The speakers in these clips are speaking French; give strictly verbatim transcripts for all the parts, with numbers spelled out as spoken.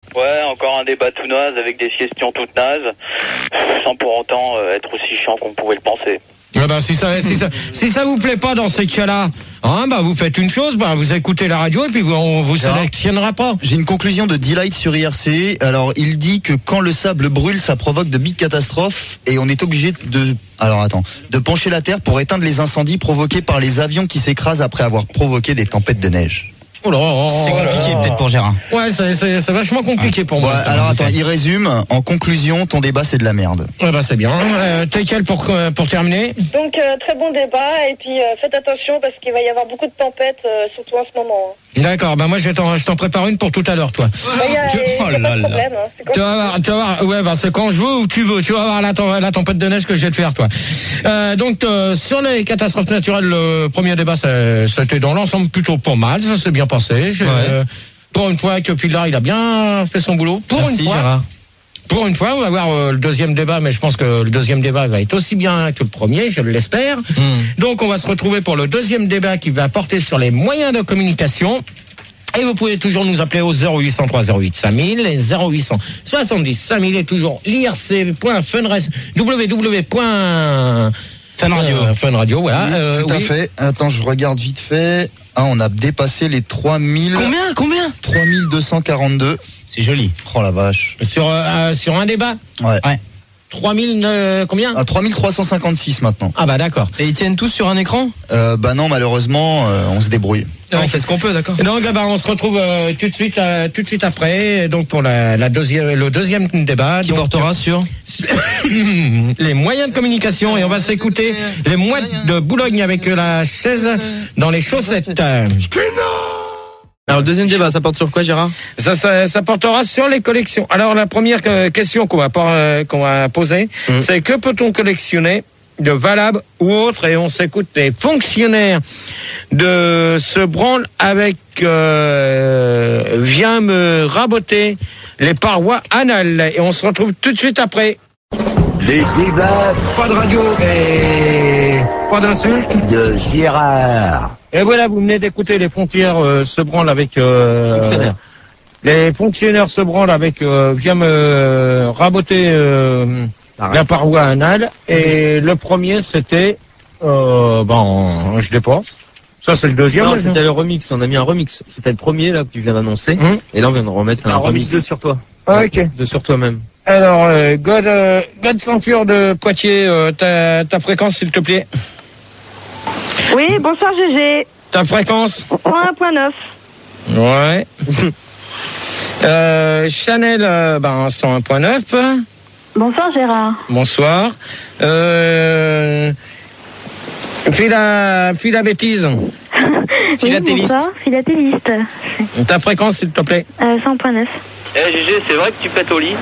Ouais, encore un débat tout naze avec des questions toutes nazes, sans pour autant euh, être aussi chiant qu'on pouvait le penser. Ah bah, si ça, si ça, si ça vous plaît pas dans ces cas-là, hein, bah vous faites une chose, bah vous écoutez la radio et puis vous, on vous sélectionnera pas. J'ai une conclusion de D-Light sur I R C. Alors, il dit que quand le sable brûle, ça provoque de big catastrophes et on est obligé de, alors attends, de pencher la terre pour éteindre les incendies provoqués par les avions qui s'écrasent après avoir provoqué des tempêtes de neige. Oh là, oh c'est compliqué là. peut-être pour Gérard. Ouais, c'est, c'est, c'est vachement compliqué pour moi. Ouais, ça, alors en attends, fait. il résume. En conclusion, ton débat c'est de la merde. Ouais, bah c'est bien. Euh, T'es quel pour, pour terminer? Donc euh, très bon débat et puis euh, faites attention parce qu'il va y avoir beaucoup de tempêtes, euh, surtout en ce moment. Hein. D'accord, bah moi je vais t'en, je t'en prépare une pour tout à l'heure, toi. Bah, y a, Tu- y a oh pas là de là. problème. Hein. C'est quand Tu vas voir, tu vas voir, ouais, bah c'est quand je veux ou tu veux, tu vas voir la, tem- la tempête de neige que je vais te faire, toi. Euh, donc, euh, sur les catastrophes naturelles, le premier débat, ça- c'était dans l'ensemble plutôt pas mal, ça s'est bien passé. J'ai, Ouais. euh, pour une fois que Pilar, il a bien fait son boulot. Pour Merci une fois. Gérard. Pour une fois, on va voir euh, le deuxième débat, mais je pense que le deuxième débat va être aussi bien que le premier, je l'espère. Mm. Donc, on va se retrouver pour le deuxième débat qui va porter sur les moyens de communication. Et vous pouvez toujours nous appeler au zéro huit cent trois zéro huit cinq mille et zéro huit cent soixante-dix cinq mille et toujours l'I R C point funradio w w w point Fun Radio. Euh, Fun Radio, voilà. Oui, Euh, tout à oui. fait. Attends, je regarde vite fait. Ah, on a dépassé les trois mille. Combien Combien trois mille deux cent quarante-deux. C'est joli. Oh la vache. Sur, euh, sur un débat. Ouais. Ouais. trois mille, euh, combien? À trois mille trois cent cinquante-six maintenant. Ah bah d'accord. Et ils tiennent tous sur un écran? Euh, bah non, malheureusement, euh, on se débrouille. On fait ce qu'on peut, d'accord. Et donc, ah bah, on se retrouve euh, tout de suite, euh, tout de suite après, donc pour la, la deuxième, le deuxième débat. Qui donc, portera sur les moyens de communication et on va s'écouter les mouettes de Boulogne avec la chaise dans les chaussettes. Alors le deuxième débat, ça porte sur quoi, Gérard? Ça, ça, ça portera sur les collections. Alors la première euh, question qu'on va, pas, euh, qu'on va poser, Mm. c'est que peut-on collectionner de valable ou autre? Et on s'écoute les fonctionnaires de ce branle avec euh, vient me raboter les parois anales. Et on se retrouve tout de suite après. Les débats Pas de radio et pas d'insultes. de Gérard. Et voilà, vous venez d'écouter les fonctionnaires euh, se branlent avec... Euh, Fonctionnaires. Les fonctionnaires se branlent avec... Euh, vient me raboter euh, la paroi anale. Et le premier, c'était... Euh, ben, je l'ai pas. Ça, c'est le deuxième. Non, là, c'était le remix, on a mis un remix. C'était le premier là que tu viens d'annoncer. Hum. Et là on vient de remettre un, Un remix remix. de sur toi. Ah, ok. De sur toi-même. Alors, euh, God, euh, God Ceinture de Poitiers, euh, ta, ta fréquence, s'il te plaît. Oui, bonsoir G G. Ta fréquence. un point neuf. Ouais. euh, Chanel, euh, ben, cent un point neuf. Bonsoir Gérard. Bonsoir. Euh, puis la, puis la bêtise. Philatéliste. Oui, bonsoir, philatéliste. Ta fréquence, s'il te plaît. Euh, cent point neuf. Eh Gégé, c'est vrai que tu pètes au lit?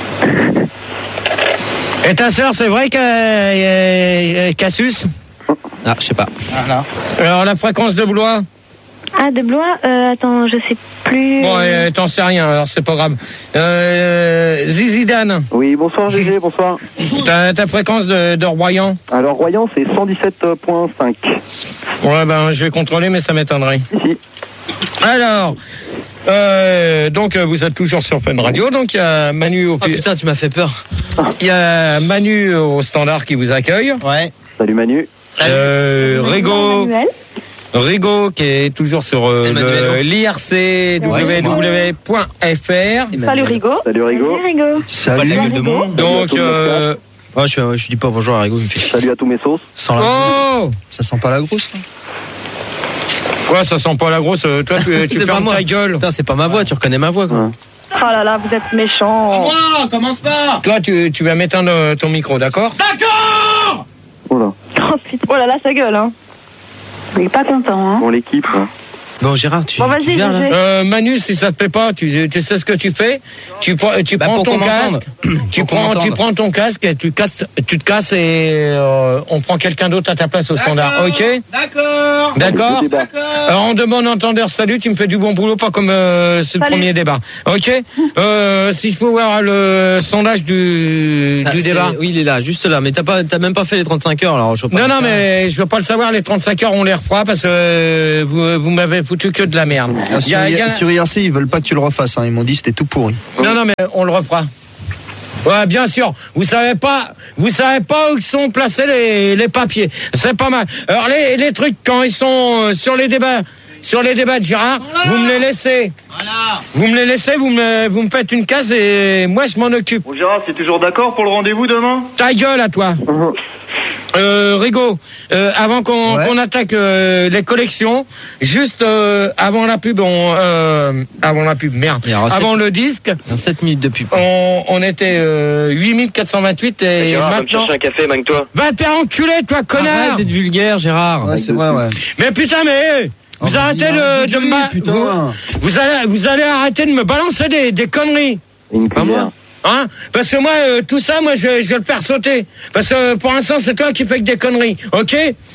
Et ta sœur, c'est vrai qu'elle est Cassus? Ah, je sais pas. Alors, la fréquence de Blois? Ah, de Blois, euh, attends, je sais plus. Bon, euh, t'en sais rien, alors c'est pas grave. Euh, Zizidane, Oui, bonsoir G G, bonsoir. ta, ta fréquence de, de Royan? Alors Royan, c'est cent dix-sept virgule cinq. Ouais, ben, je vais contrôler, mais ça m'étonnerait. Ici. Alors, euh, donc, euh, vous êtes toujours sur Fun Radio, donc il y a Manu au, Oh putain, tu m'as fait peur. il y a Manu au standard qui vous accueille. Ouais. Salut Manu. Euh, Rigo, Emmanuel. Rigo qui est toujours sur euh, Emmanuel. le- l'I R C Ouais, c'est w w w point f r. Salut Rigo. Salut Rigo. Salut Rigo. Salut. gueule de monde. Donc, euh, Oh, je, suis- je dis pas bonjour à Rigo, il me fait chier. Salut à tous mes sauces. Sans la... oh, Ça sent pas la grosse là. quoi, ça sent pas la grosse. euh, Toi, tu, tu C'est pas fermes moi. ta gueule. Putain, c'est pas ma voix, tu reconnais ma voix, quoi. Ouais. Oh là là, vous êtes méchant. Moi, commence pas. Toi, tu, tu vas m'éteindre euh, ton micro, d'accord? Oh là. Oh putain, oh là là, sa gueule, hein. Il est pas content, hein. Bon, l'équipe. hein. Bon, Gérard, tu, Bon, tu vas-y, gères, là vas-y. Euh, Manu, si ça te plaît pas, tu, tu sais ce que tu fais. Tu, prends- tu Bah, prends pour ton qu'on m'entende. casque, tu Pour qu'on prends, tu m'entende. prends ton casque et tu casses, tu te casses et euh, on prend quelqu'un d'autre à ta place au standard. Ok? D'accord. D'accord. Le débat. Alors on demande entendeur, salut, tu me fais du bon boulot, pas comme euh, c'est le Salut. premier débat. Ok. Euh, si je peux voir le sondage du, Ah, du c'est- débat. Oui, il est là, juste là. Mais t'as pas, t'as même pas fait les trente-cinq heures, alors je vois pas. Non, non, mais je veux pas le savoir. Les trente-cinq heures, on les refera parce que euh, vous, vous m'avez foutu que de la merde. Ah, Il y a- sur, il y a- sur I R C, ils veulent pas que tu le refasses. Hein. Ils m'ont dit que c'était tout pourri. Non, non, mais on le refera. Ouais, bien sûr. Vous savez pas, vous savez pas où sont placés les, les papiers. C'est pas mal. Alors les, les trucs quand ils sont euh, sur les débats, sur les débats de Gérard, vous me les laissez. Vous me les laissez, vous me, vous me faites une case et moi je m'en occupe. Bon, Gérard, c'est toujours d'accord pour le rendez-vous demain? Ta gueule à toi. Euh, Rigo, euh, avant qu'on Ouais. qu'on attaque euh, les collections, juste euh, avant la pub, on, euh, avant la pub, merde, Il y aura avant le disque, Dans sept minutes de pub. on, on était euh, huit mille quatre cent vingt-huit et Gérard, va me maintenant... chercher un café, manque-toi. Va te faire enculer, toi, connard. Arrête d'être vulgaire, Gérard. Ouais, c'est vrai, ouais. Mais putain, mais... Vous Oh, arrêtez dis, de, dis, de me... ba- putain. Vous, vous allez, vous allez arrêter de me balancer des, des conneries. Une pas cuillère. moi. Hein? Parce que moi, euh, tout ça, moi, je, je vais le faire sauter. Parce que euh, pour l'instant, c'est toi qui fais que des conneries, ok?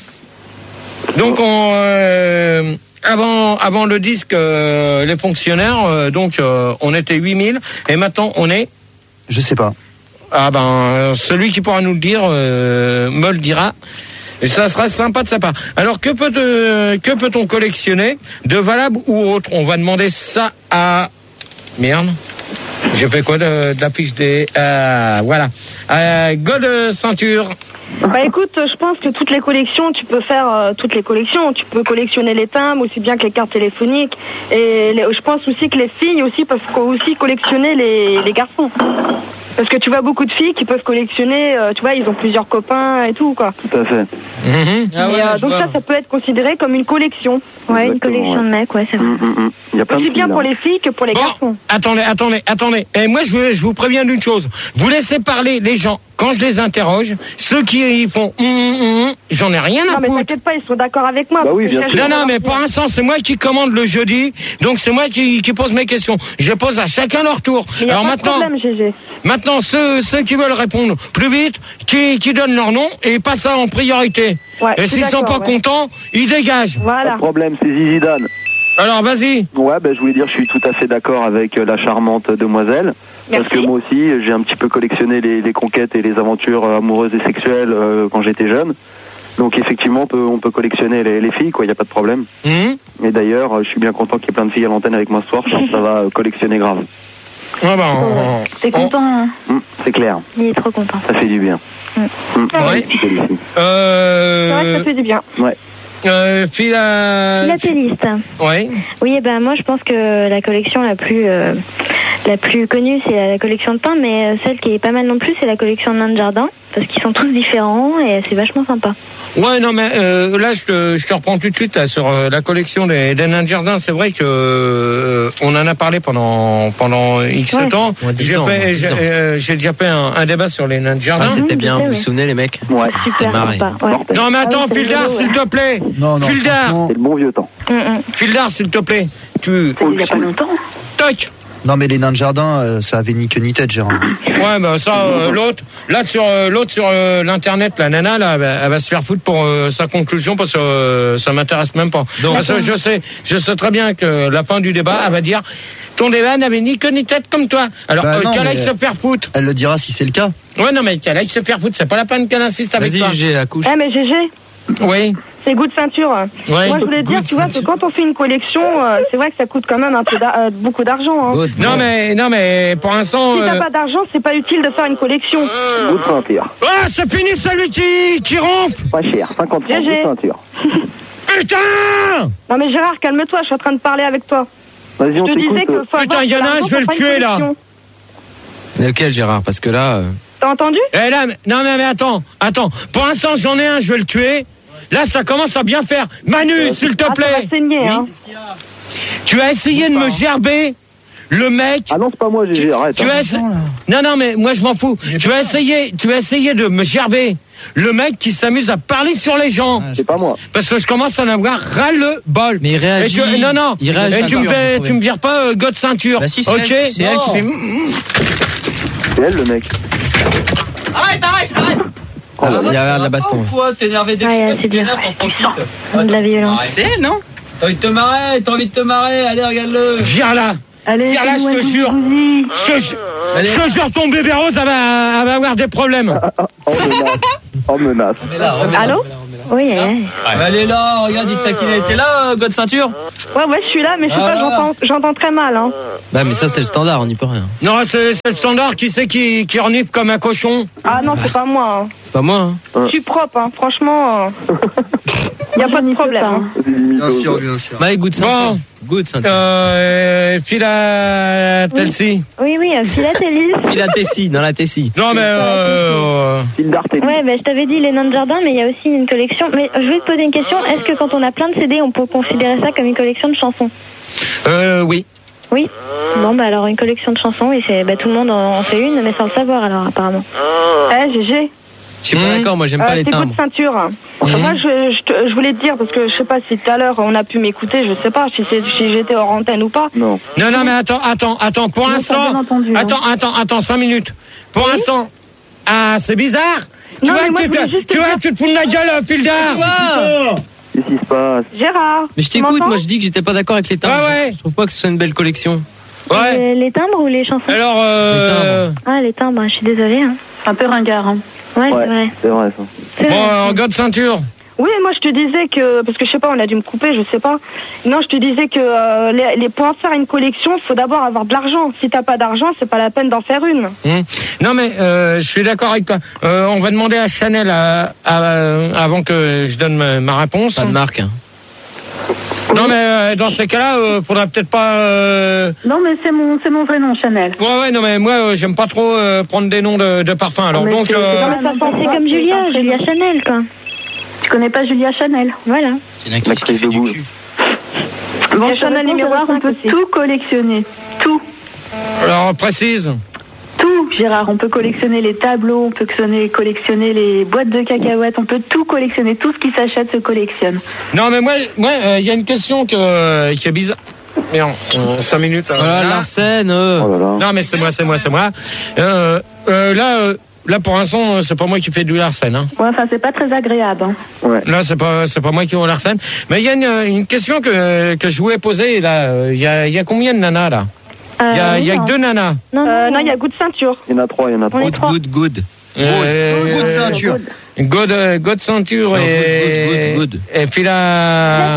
Donc, on, euh, avant, avant le disque, euh, les fonctionnaires, euh, donc, euh, on était huit mille, et maintenant, on est... Je sais pas. Ah ben, euh, celui qui pourra nous le dire, euh, me le dira. Et ça sera sympa de sa part. Alors, que peut euh, que peut-on collectionner de valable ou autre? On va demander ça à... Merde. J'ai fait quoi de, de la fiche des... Euh, voilà. Euh, God Ceinture. Bah écoute, je pense que toutes les collections, tu peux faire euh, toutes les collections. Tu peux collectionner les timbres aussi bien que les cartes téléphoniques. Et les- je pense aussi que les filles aussi peuvent co- aussi collectionner les, les garçons. Parce que tu vois beaucoup de filles qui peuvent collectionner, euh, tu vois, ils ont plusieurs copains et tout, quoi. Tout à fait. Mhm. Ah Et, ouais, euh, je donc vois. ça, ça peut être considéré comme une collection. Ouais, une Exactement, collection ouais. de mecs, ouais, c'est vrai. Hum, hum, hum. Il y a plein de Aussi filles, bien là. pour les filles que pour les Bon, garçons. attendez, attendez, attendez. Et moi, je vous, je vous préviens d'une chose. Vous laissez parler les gens. Quand je les interroge, ceux qui font hum, hum, hum, j'en ai rien à Non mais foutre. t'inquiète pas, ils sont d'accord avec moi. Bah parce oui, que bien ça, sûr. je Non, vais non, mais leur pour dire. l'instant, c'est moi qui commande le jeudi, donc c'est moi qui, qui pose mes questions. Je pose à chacun leur tour. Mais y a Alors pas maintenant, de problème, G G. maintenant ceux, ceux qui veulent répondre plus vite, qui, qui donnent leur nom et passent ça en priorité. Ouais, et je suis s'ils sont pas d'accord, ouais. contents, ils dégagent. Pas de Voilà. problème, c'est Zizi Dan. Alors vas-y. Ouais, ben je voulais dire, je suis tout à fait d'accord avec euh, la charmante demoiselle. Parce Merci. que moi aussi, j'ai un petit peu collectionné les, les conquêtes et les aventures euh, amoureuses et sexuelles euh, quand j'étais jeune. Donc effectivement, on peut, on peut collectionner les, les filles, quoi, il n'y a pas de problème. Hum. Et d'ailleurs, euh, je suis bien content qu'il y ait plein de filles à l'antenne avec moi ce soir, je pense que ça va euh, collectionner grave. Ah ben, on- T'es on- content, hein? Hum, c'est clair, Il est trop content. ça fait du bien. Hum, Ouais. c'est les filles. C'est vrai que Euh, ça fait du bien. Ouais. euh, Phila... Philatéliste. Ouais. Oui, ben moi je pense que la collection la plus euh, la plus connue c'est la collection de pain, mais euh, celle qui est pas mal non plus c'est la collection de nains de jardin parce qu'ils sont tous différents et c'est vachement sympa. Ouais, non, mais euh, là, je te, je te reprends tout de suite là, sur euh, la collection des, des nains de jardin. C'est vrai que euh, on en a parlé pendant pendant X Ouais. temps. Ouais, dix J'ai ans, fait- dix j'ai ans. euh, j'ai déjà fait un, un débat sur les nains de jardin. Ah, c'était Mhm, bien, je sais, vous vous ouais. souvenez, les mecs? Ouais, Super marré. sympa. Ouais. Non, mais Ah oui, attends, c'est Fildar, rigolo, s'il ouais. te plaît. Non, non. Fildar, franchement- c'est le bon vieux temps. Mm, mm. Fildar, s'il te plaît. Tu, Il y a pas longtemps. toc. Non, mais les nains de jardin, euh, ça avait ni queue ni tête, Gérard. Ouais, bah ça, euh, l'autre, là sur euh, l'autre sur euh, l'internet, la nana là, elle va, elle va se faire foutre pour euh, sa conclusion parce que euh, ça m'intéresse même pas. Donc, parce que je sais, je sais très bien que la fin du débat, elle va dire, ton débat n'avait ni queue ni tête comme toi. Alors Bah euh, non, qu'elle aille mais- se faire foutre. Elle le dira si c'est le cas. Ouais, non mais qu'elle aille se faire foutre, c'est pas la peine qu'elle insiste avec Vas-y, toi. j'ai la couche. Eh mais G G, Oui. c'est goût de ceinture. Ouais. Moi je voulais te dire, Good tu vois, que ceinture. quand on fait une collection, euh, c'est vrai que ça coûte quand même un peu d'ar- euh, beaucoup d'argent. Hein. Good. Non mais non mais pour l'instant. Si t'as euh, pas d'argent, c'est pas utile de faire une collection. Bout de ceinture. Ah, c'est fini celui qui qui rompt. Pas cher, cinquante francs, G G. bout de ceinture. Putain. Non mais Gérard, calme-toi, je suis en train de parler avec toi. Vas-y, Je on te disais t'écoute. que faut Putain, avoir il y en a un, d'argent je vais le pour faire une tuer, là. collection. Mais lequel, Gérard? Parce que là, euh, T'as entendu? Eh là, mais- non mais, mais attends, attends. Pour l'instant, j'en ai un, je vais le tuer. Là, ça commence à bien faire. Manu, s'il te Ah, ça plaît. va saigner, hein. Tu as essayé de me gerber le mec. Ah non, c'est pas moi, G G, arrête. Tu hein. as essa- Non, non, mais moi je m'en fous. Tu as essayé, tu as essayé de me gerber le mec qui s'amuse à parler sur les gens. C'est pas moi. Parce que je commence à en avoir ras le bol. mais il Et réagit. tu- non, non. Il réagit. Et tu me, fais- tu me vires pas euh, God ceinture. Bah si, c'est ok. elle, c'est elle qui fait. C'est elle, le mec. Ah, il y a de la baston. Pourquoi t'énerver dès que Ouais, tu c'est bien. t'énerves, t'en profites. De la violence. C'est elle, non? T'as envie de te marrer, t'as envie de te marrer, allez, regarde-le. Viens là. Allez, Viens là, je te jure. Je te ju- Allez. je te jure, ton bébé rose, elle va, elle va avoir des problèmes. En menace. En menace. Remets-la, remets-la, Allô remets-la, remets-la. Oui, oui. oui. Elle est là, regarde, il t'a qu'il était là, euh, God Ceinture. Ouais, ouais, je suis là, mais je sais Ah pas, là. j'entends, j'entends très mal. Hein. Bah, mais ça, c'est le standard, on n'y peut rien. Non, c'est c'est le standard. Qui c'est qui, qui renifle comme un cochon? Ah non, c'est pas moi. Hein. C'est pas moi, hein. Je suis propre, hein. Franchement, il n'y a pas de problème. Hein. Bien sûr, bien sûr. Bah, good Ceinture. Bon, Good Ceinture. euh, philatélie. Oui, oui, euh, philatélisme. Il a Tessie, dans la Tessie. Non, mais euh, Style d'Artélie. Ouais, bah, je t'avais dit les nains de jardin, mais il y a aussi une collection. Mais je vais te poser une question. Est-ce que quand on a plein de C D, on peut considérer ça comme une collection de chansons? euh, oui. Oui. Bon, bah alors une collection de chansons, et c'est, bah, tout le monde en en fait une, mais sans le savoir alors apparemment. Eh, G G. Je suis pas d'accord, moi, j'aime pas Euh, les c'est coup timbres. de ceinture. Moi, je, je, te- je voulais te dire, parce que je sais pas si tout à l'heure on a pu m'écouter, je sais pas si, c'est- si j'étais hors antenne ou pas. Non. Non, non, mais attends, attends, attends. Pour Non, t'as bien l'instant, entendu, hein. attends, attends, attends, cinq minutes. Pour l'instant, ah, c'est bizarre. Tu Non, vois, mais moi, tu, je voulais te, juste te tu vois, dire- tu te fous de la gueule, euh, fil d'art. Qu'est-ce qui se passe? Gérard. Mais je tu t'écoute, m'entends? moi, je dis que j'étais pas d'accord avec les timbres. Ouais, ouais. Je trouve pas que ce soit une belle collection. Ouais. Les, les timbres ou les chansons? Alors, euh, Ah, les timbres, je suis désolée. Hein. Un peu ringard. Hein. Ouais, Ouais, c'est vrai. c'est vrai ça. C'est bon, vrai. euh, God ceinture. Oui, moi je te disais que, parce que je sais pas, on a dû me couper, je sais pas. Non, je te disais que euh, les, les, pour en faire une collection, il faut d'abord avoir de l'argent. Si t'as pas d'argent, c'est pas la peine d'en faire une. Hum. Non, mais euh, je suis d'accord avec toi. Euh, on va demander à Chanel à, à- avant que je donne ma, ma réponse. Pas de marque, hein. Non, mais euh, dans ces cas-là, euh, faudra peut-être pas. Euh... Non, mais c'est mon, c'est mon vrai nom, Chanel. Ouais, ouais, non, mais moi, euh, j'aime pas trop euh, prendre des noms de, de parfums. Alors Mais donc. c'est- euh, c'est dans Ah, bah, c'est comme Julia, Julia Chanel, quoi. Tu connais pas Julia Chanel? Voilà. C'est une actrice qui fait du cul. Bon, Et Chanel numéro un, on peut tout collectionner. Tout. Alors précise. Tout, Gérard. On peut collectionner les tableaux, on peut collectionner, collectionner les boîtes de cacahuètes, on peut tout collectionner. Tout ce qui s'achète se collectionne. Non, mais moi, moi, il y a une question que, qui est bizarre. Mais en, en cinq minutes. euh, Voilà, là. Larsen, euh. Oh là là. Non, mais c'est moi, c'est moi, c'est moi. Euh, euh, là, euh, là, pour l'instant, euh, c'est pas moi qui fais du Larsen. Hein. Ouais, enfin, c'est pas très agréable. Hein. Ouais. Là, c'est pas, c'est pas moi qui fais du Larsen. Mais il y a une, une question que, que je voulais poser. Là, il y a, il y a combien de nanas là? Il y a, il y a que deux nanas. Non, Euh, non, non, il y a goût de ceinture. Il y en a trois, il y en a trois. On est Good, trois. good, good. Euh, Good ceinture. God, euh, God ceinture Non, et, good, good, good. et puis la.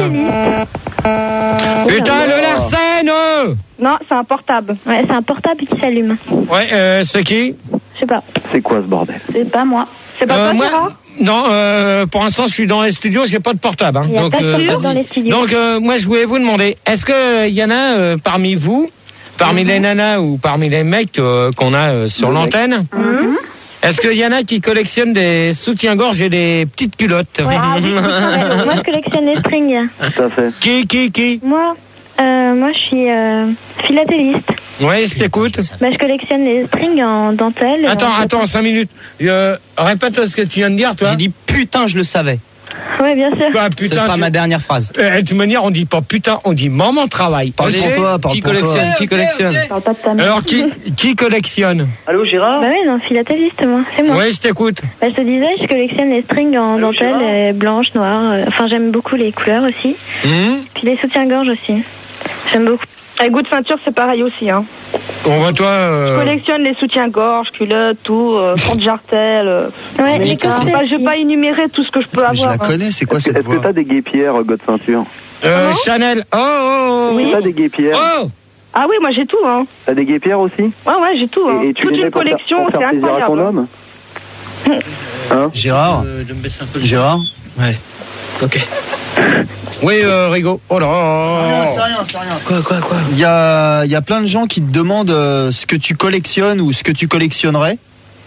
Putain, le Larsen. euh Non, c'est un portable. Ouais, c'est un portable qui s'allume. Ouais, euh, c'est qui? Je sais pas. C'est quoi ce bordel? C'est pas moi. C'est pas Euh, toi, moi, Gérard? non, euh, pour l'instant, je suis dans les studios, j'ai pas de portable. Hein. Il n'y a Donc, pas de euh, portable dans vas-y. les studios. Donc, euh, moi, je voulais vous demander, est-ce que il y en a euh, parmi vous, parmi les nanas ou parmi les mecs euh, qu'on a euh, sur Les l'antenne, est-ce qu'il y en a qui collectionnent des soutiens-gorge et des petites culottes? Ouais, ah, oui, ouais, moi je collectionne les strings. Tout à fait. Qui, qui, qui? Moi, euh, moi je suis euh, philatéliste. Ouais, je t'écoute. Bah, je collectionne les strings en dentelle. et Attends, en- attends, cinq minutes. Euh, répète ce que tu viens de dire, toi. J'ai dit putain, je le savais. Ouais, bien sûr. Quoi, Ce putain, sera tu- ma dernière phrase. Euh, de toute manière, on dit pas putain, on dit maman travail. Parle Ok. pour toi, parle Qui pour toi. collectionne Qui collectionne Parle pas de ta mère. Alors, qui, qui collectionne? Allô Gérard? Bah oui, non, philatéliste, moi, c'est moi. Ouais, je t'écoute. Bah, je te disais, je collectionne les strings en Allô, dentelle, Gérard euh, blanches, noires. euh, Enfin, j'aime beaucoup les couleurs aussi. Hum Puis les soutiens-gorge aussi. J'aime beaucoup. Et goût de ceinture, c'est pareil aussi. Hein. On va toi. Je Euh... collectionne les soutiens-gorge, culottes, tout, euh, porte-jartel. Euh, Ouais, mais les je vais corsets pas- je vais aussi. pas énumérer tout ce que je peux Je avoir. la hein. connais, c'est quoi Est-ce que cette est-ce que voix? t'as des guépières, God Ceinture? Euh, Chanel. Oh, oh, oh. Est-ce que t'as des guépières? Oh. Ah oui, moi j'ai tout. Hein. T'as des guépières aussi? Ouais, ouais, j'ai tout. Hein. Et, et tu Toute les mets une pour faire- collection, pour c'est faire plaisir à ton incroyable. homme? Hein? Gérard? De me baisser un peu. Gérard? Ouais. Ok. Oui, euh, Rigo. Oh là là. rien, c'est rien. Quoi, quoi, quoi Il y a, il y a plein de gens qui te demandent euh, ce que tu collectionnes ou ce que tu collectionnerais.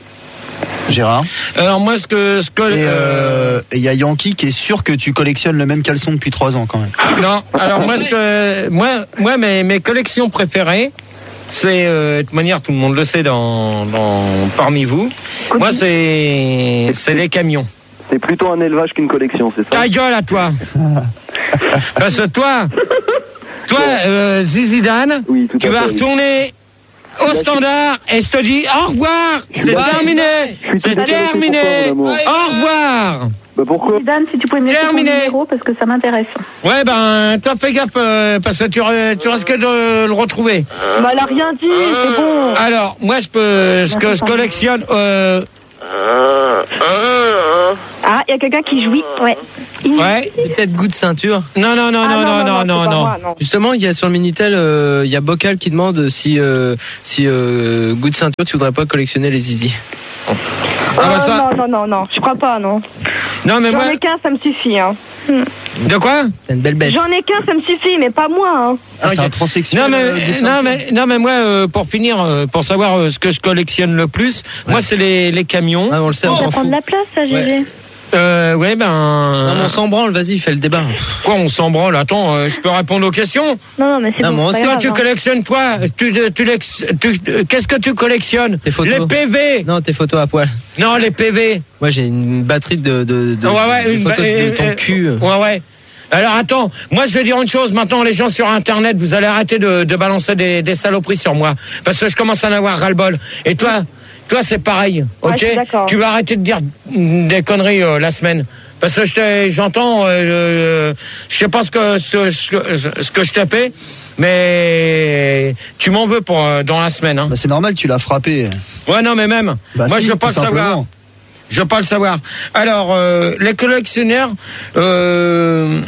Gérard. Alors moi, ce que, ce que. Et euh, euh, et il y a Yankee qui est sûr que tu collectionnes le même caleçon depuis trois ans quand même. Non. Alors moi, ce que, moi, moi, mes, mes collections préférées, c'est euh, de toute manière, tout le monde le sait dans, dans parmi vous. Moi, c'est, c'est les camions. C'est plutôt un élevage qu'une collection, c'est ça? Ta gueule à toi. Parce que toi, toi, euh, Zizidane, Oui, tout tu à vas fait, oui. retourner au standard et je te dis au revoir. C'est Ouais. terminé. Je suis C'est tout intéressé pour terminé. toi, mon amour. Au revoir. Bah pourquoi? Dan, si tu pouvais me laisser ton Terminé. numéro parce que ça m'intéresse. Ouais, ben, toi, fais gaffe, euh, parce que tu, re- tu risques de le retrouver. Bah, elle a rien dit, c'est bon. Alors, moi, je peux, ce que je collectionne, euh, Ah, il y a quelqu'un qui jouit. Ouais. Ouais. Peut-être goût de ceinture. Non, non, non, Ah, non, non, non, non, c'est pas non. moi, non. Justement, il y a sur le Minitel, euh, il y a Bocal qui demande si, euh, si euh, goût de ceinture, tu voudrais pas collectionner les zizi. Ah bah Euh, ça- Non, non, non, non, je crois pas, non. Non, mais J'en moi. ai qu'un, ça me suffit. Hein. De quoi? C'est une belle bête. J'en ai qu'un, ça me suffit, mais pas moi. Hein. Ah, c'est un transsexuel. Non mais, euh, de non ceinture. mais non mais moi euh, pour finir euh, pour savoir euh, ce que je collectionne le plus, moi c'est les, les camions. Ah, on le sait, on Ça s'en prend fout. de la place, ça, G G. Euh, ouais ben Non, mais on s'en branle, vas-y, fais le débat. quoi on s'en branle. Attends, euh, je peux répondre aux questions. Non, non, mais c'est Non, bon, moi c'est aussi, pas Toi grave, tu hein. collectionnes toi, tu tu, lex- tu euh, qu'est-ce que tu collectionnes? Tes photos. Les P V. Non, tes photos à poil. Non les P V. Moi, j'ai une batterie de, de, de, ouais ouais de une photos ba- de ton euh, cul. Ouais ouais. Alors attends, moi je vais dire une chose, maintenant les gens sur internet, vous allez arrêter de, de balancer des, des saloperies sur moi. Parce que je commence à en avoir ras-le-bol. Et toi, toi c'est pareil, Ouais, ok? je suis d'accord. Tu vas arrêter de dire des conneries euh, la semaine. Parce que je t'ai- j'entends, euh, euh, je sais pas ce que, ce, ce que ce que je t'ai fait, mais tu m'en veux pour euh, dans la semaine. Hein. Bah, c'est normal, tu l'as frappé. Ouais non mais même, Bah, moi si, je veux pas tout le savoir. simplement. Je veux pas le savoir. Alors, euh, les collectionneurs, euh,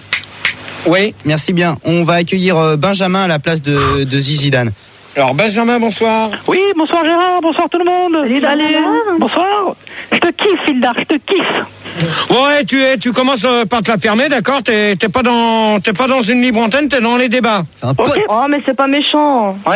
oui. Merci bien. On va accueillir euh, Benjamin à la place de, de Zizi Dan. Alors Benjamin, bonsoir. Oui, bonsoir Gérard, bonsoir tout le monde. Salut, Benjamin. Bonsoir. Je te kiffe, Hildar, je te kiffe. Ouais, tu es, tu commences euh, par te la fermer, d'accord? T'es, t'es pas dans, t'es pas dans une libre antenne, t'es dans les débats. C'est un pote. Ok. Oh, mais c'est pas méchant. Ouais.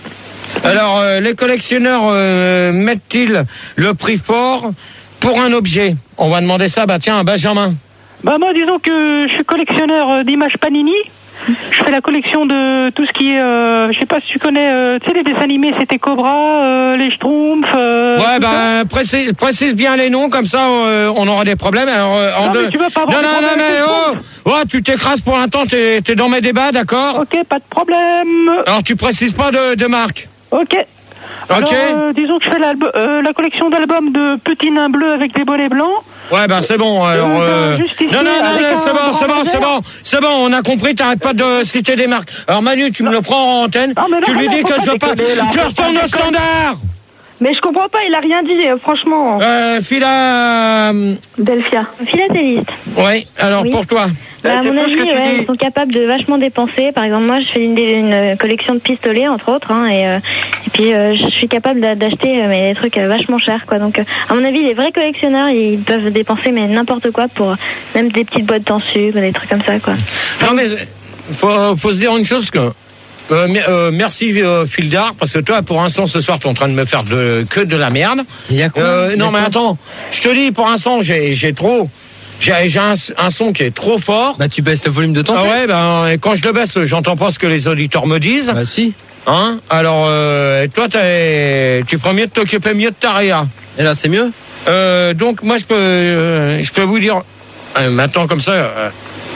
Alors, euh, les collectionneurs euh, mettent-ils le prix fort pour un objet? On va demander ça, bah tiens, à Benjamin. Bah moi, disons que je suis collectionneur euh, d'images Panini. Je fais la collection de tout ce qui est, euh, je sais pas si tu connais, euh, tu sais les dessins animés, c'était Cobra, euh, les Schtroumpfs. Euh, Ouais, tout ça. bah précise, précise bien les noms, comme ça euh, on aura des problèmes. Alors, euh, en Non, deux. mais tu vas pas avoir non, des non, non, problèmes mais avec les oh, oh, tu t'écrases pour l'instant, t'es, t'es dans mes débats, d'accord? Ok, pas de problème. Alors tu précises pas de, de marque. Ok. Alors, Ok. euh, disons que je fais l'album- euh, la collection d'albums de petits nains bleus avec des bonnets blancs. Ouais, bah c'est bon. Alors, Euh, euh... juste ici, non, non, non, avec non, un c'est bon, grand c'est bon, laser. c'est bon, c'est bon. On a compris. T'arrêtes pas de citer des marques. Alors Manu, tu me le prends en antenne. Non, mais non, tu lui non, dis faut que pas je veux pas. déconner, là. Tu Faut retournes pas au déconner. standard. Mais je comprends pas, il a rien dit, euh, franchement. Euh, Phila. Delphia. Philatéliste. Oui. Alors Oui. pour toi. Bah, à c'est mon faux ce avis, que tu ouais, dis. ils sont capables de vachement dépenser. Par exemple, moi, je fais une, une collection de pistolets, entre autres, hein, et, euh, et puis euh, je suis capable d'a- d'acheter euh, mais des trucs euh, vachement chers, quoi. Donc, euh, à mon avis, les vrais collectionneurs, ils peuvent dépenser mais n'importe quoi pour euh, même des petites boîtes en sucre, des trucs comme ça, quoi. Non mais faut, faut se dire une chose que. Euh, mer- euh, merci euh, Fildar, parce que toi pour l'instant ce soir t'es en train de me faire de, que de la merde. Il y a quoi Euh, Il y a non mais quoi attends, je te dis pour l'instant j'ai, j'ai trop, j'ai, j'ai un, un son qui est trop fort. Bah, tu baisses le volume de ton Ah casque. ouais, ben et quand je le baisse, j'entends pas ce que les auditeurs me disent. Bah, si. Hein? Alors, euh, toi, t'es- tu ferais mieux de t'occuper mieux de ta réa. Et là, c'est mieux? Euh, donc, moi, je peux, euh, je peux vous dire, euh, maintenant comme ça. Euh,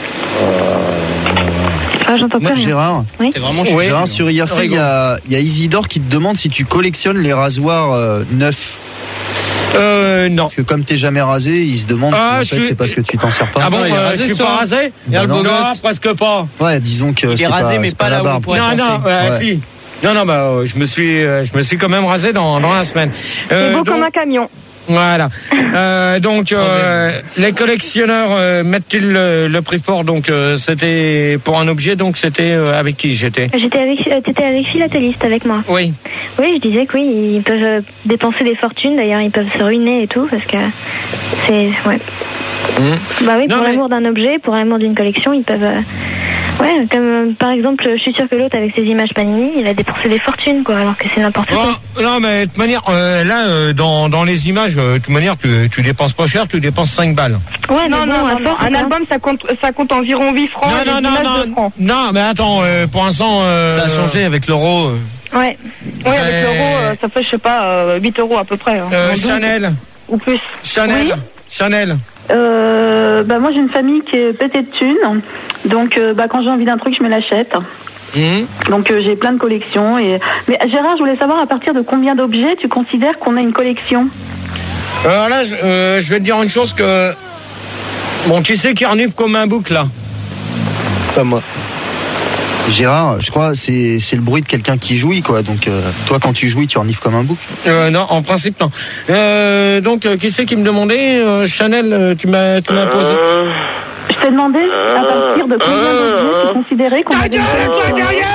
Ah, j'entends plus Moi, rien. Gérard, Oui. T'es vraiment Ouais. Gérard, sur I R C, il y a, il y a Isidore qui te demande si tu collectionnes les rasoirs euh, neufs. euh, non. Parce que comme t'es jamais rasé, il se demande Ah, si je en fait, suis- c'est parce que tu t'en sers pas. Ah bon, il est euh, rasé je suis ce pas soir. rasé? Regarde le non. beau Non, gosse. presque pas. Ouais, disons que Il est c'est rasé, pas, mais c'est pas là où la barbe. on pourrait Non, non, penser. ouais, Ouais. si. Non, non, bah, euh, je me suis, euh, je me suis quand même rasé dans, dans la semaine. C'est Euh, beau donc- comme un camion. Voilà. Euh, donc euh, les collectionneurs euh, mettent-ils le, le prix fort? Donc euh, c'était pour un objet. Donc c'était euh, avec qui j'étais? J'étais avec, euh, t'étais avec Philatéliste avec moi. Oui. Oui, je disais que oui, ils peuvent euh, dépenser des fortunes. D'ailleurs, ils peuvent se ruiner et tout parce que c'est, ouais. Mmh. Bah oui, Non, pour mais- l'amour d'un objet, pour l'amour d'une collection, ils peuvent. euh, Ouais, comme euh, par exemple, je suis sûre que l'autre avec ses images Panini, il a dépensé des fortunes, quoi, alors que c'est n'importe quoi. Oh, non, mais de toute manière, euh, là, euh, dans, dans les images, euh, de toute manière, tu, tu dépenses pas cher, tu dépenses cinq balles. Ouais, non, mais non, bon, à non, non. force, Un hein. album, ça compte, ça compte environ huit francs. et non, les non, images non, deux francs. non, mais attends, euh, pour l'instant... Euh, Ça a changé avec l'euro. euh. Ouais. Ouais, C'est- avec l'euro, euh, ça fait, je sais pas, euh, huit euros à peu près. hein. euh, En douze, Chanel, Ou plus. Chanel, Oui. Chanel. Euh, bah moi j'ai une famille qui est pétée de thunes, donc euh, bah quand j'ai envie d'un truc je me l'achète. Mmh. Donc euh, j'ai plein de collections. Et mais Gérard, je voulais savoir à partir de combien d'objets tu considères qu'on a une collection. Alors là, je, euh, je vais te dire une chose que... Bon, tu sais qui renifle comme un bouc, là? C'est pas moi. Gérard, je crois c'est c'est le bruit de quelqu'un qui jouit quoi. Donc euh, toi quand tu jouis tu renifles comme un bouc. Euh, non, en principe non. Euh, donc euh, qui c'est qui me demandait euh, Chanel, euh, tu m'as tu m'as posé. Euh... Je t'ai demandé à partir de combien euh... d'objets tu considérais qu'on Ta avait... gueule, toi derrière.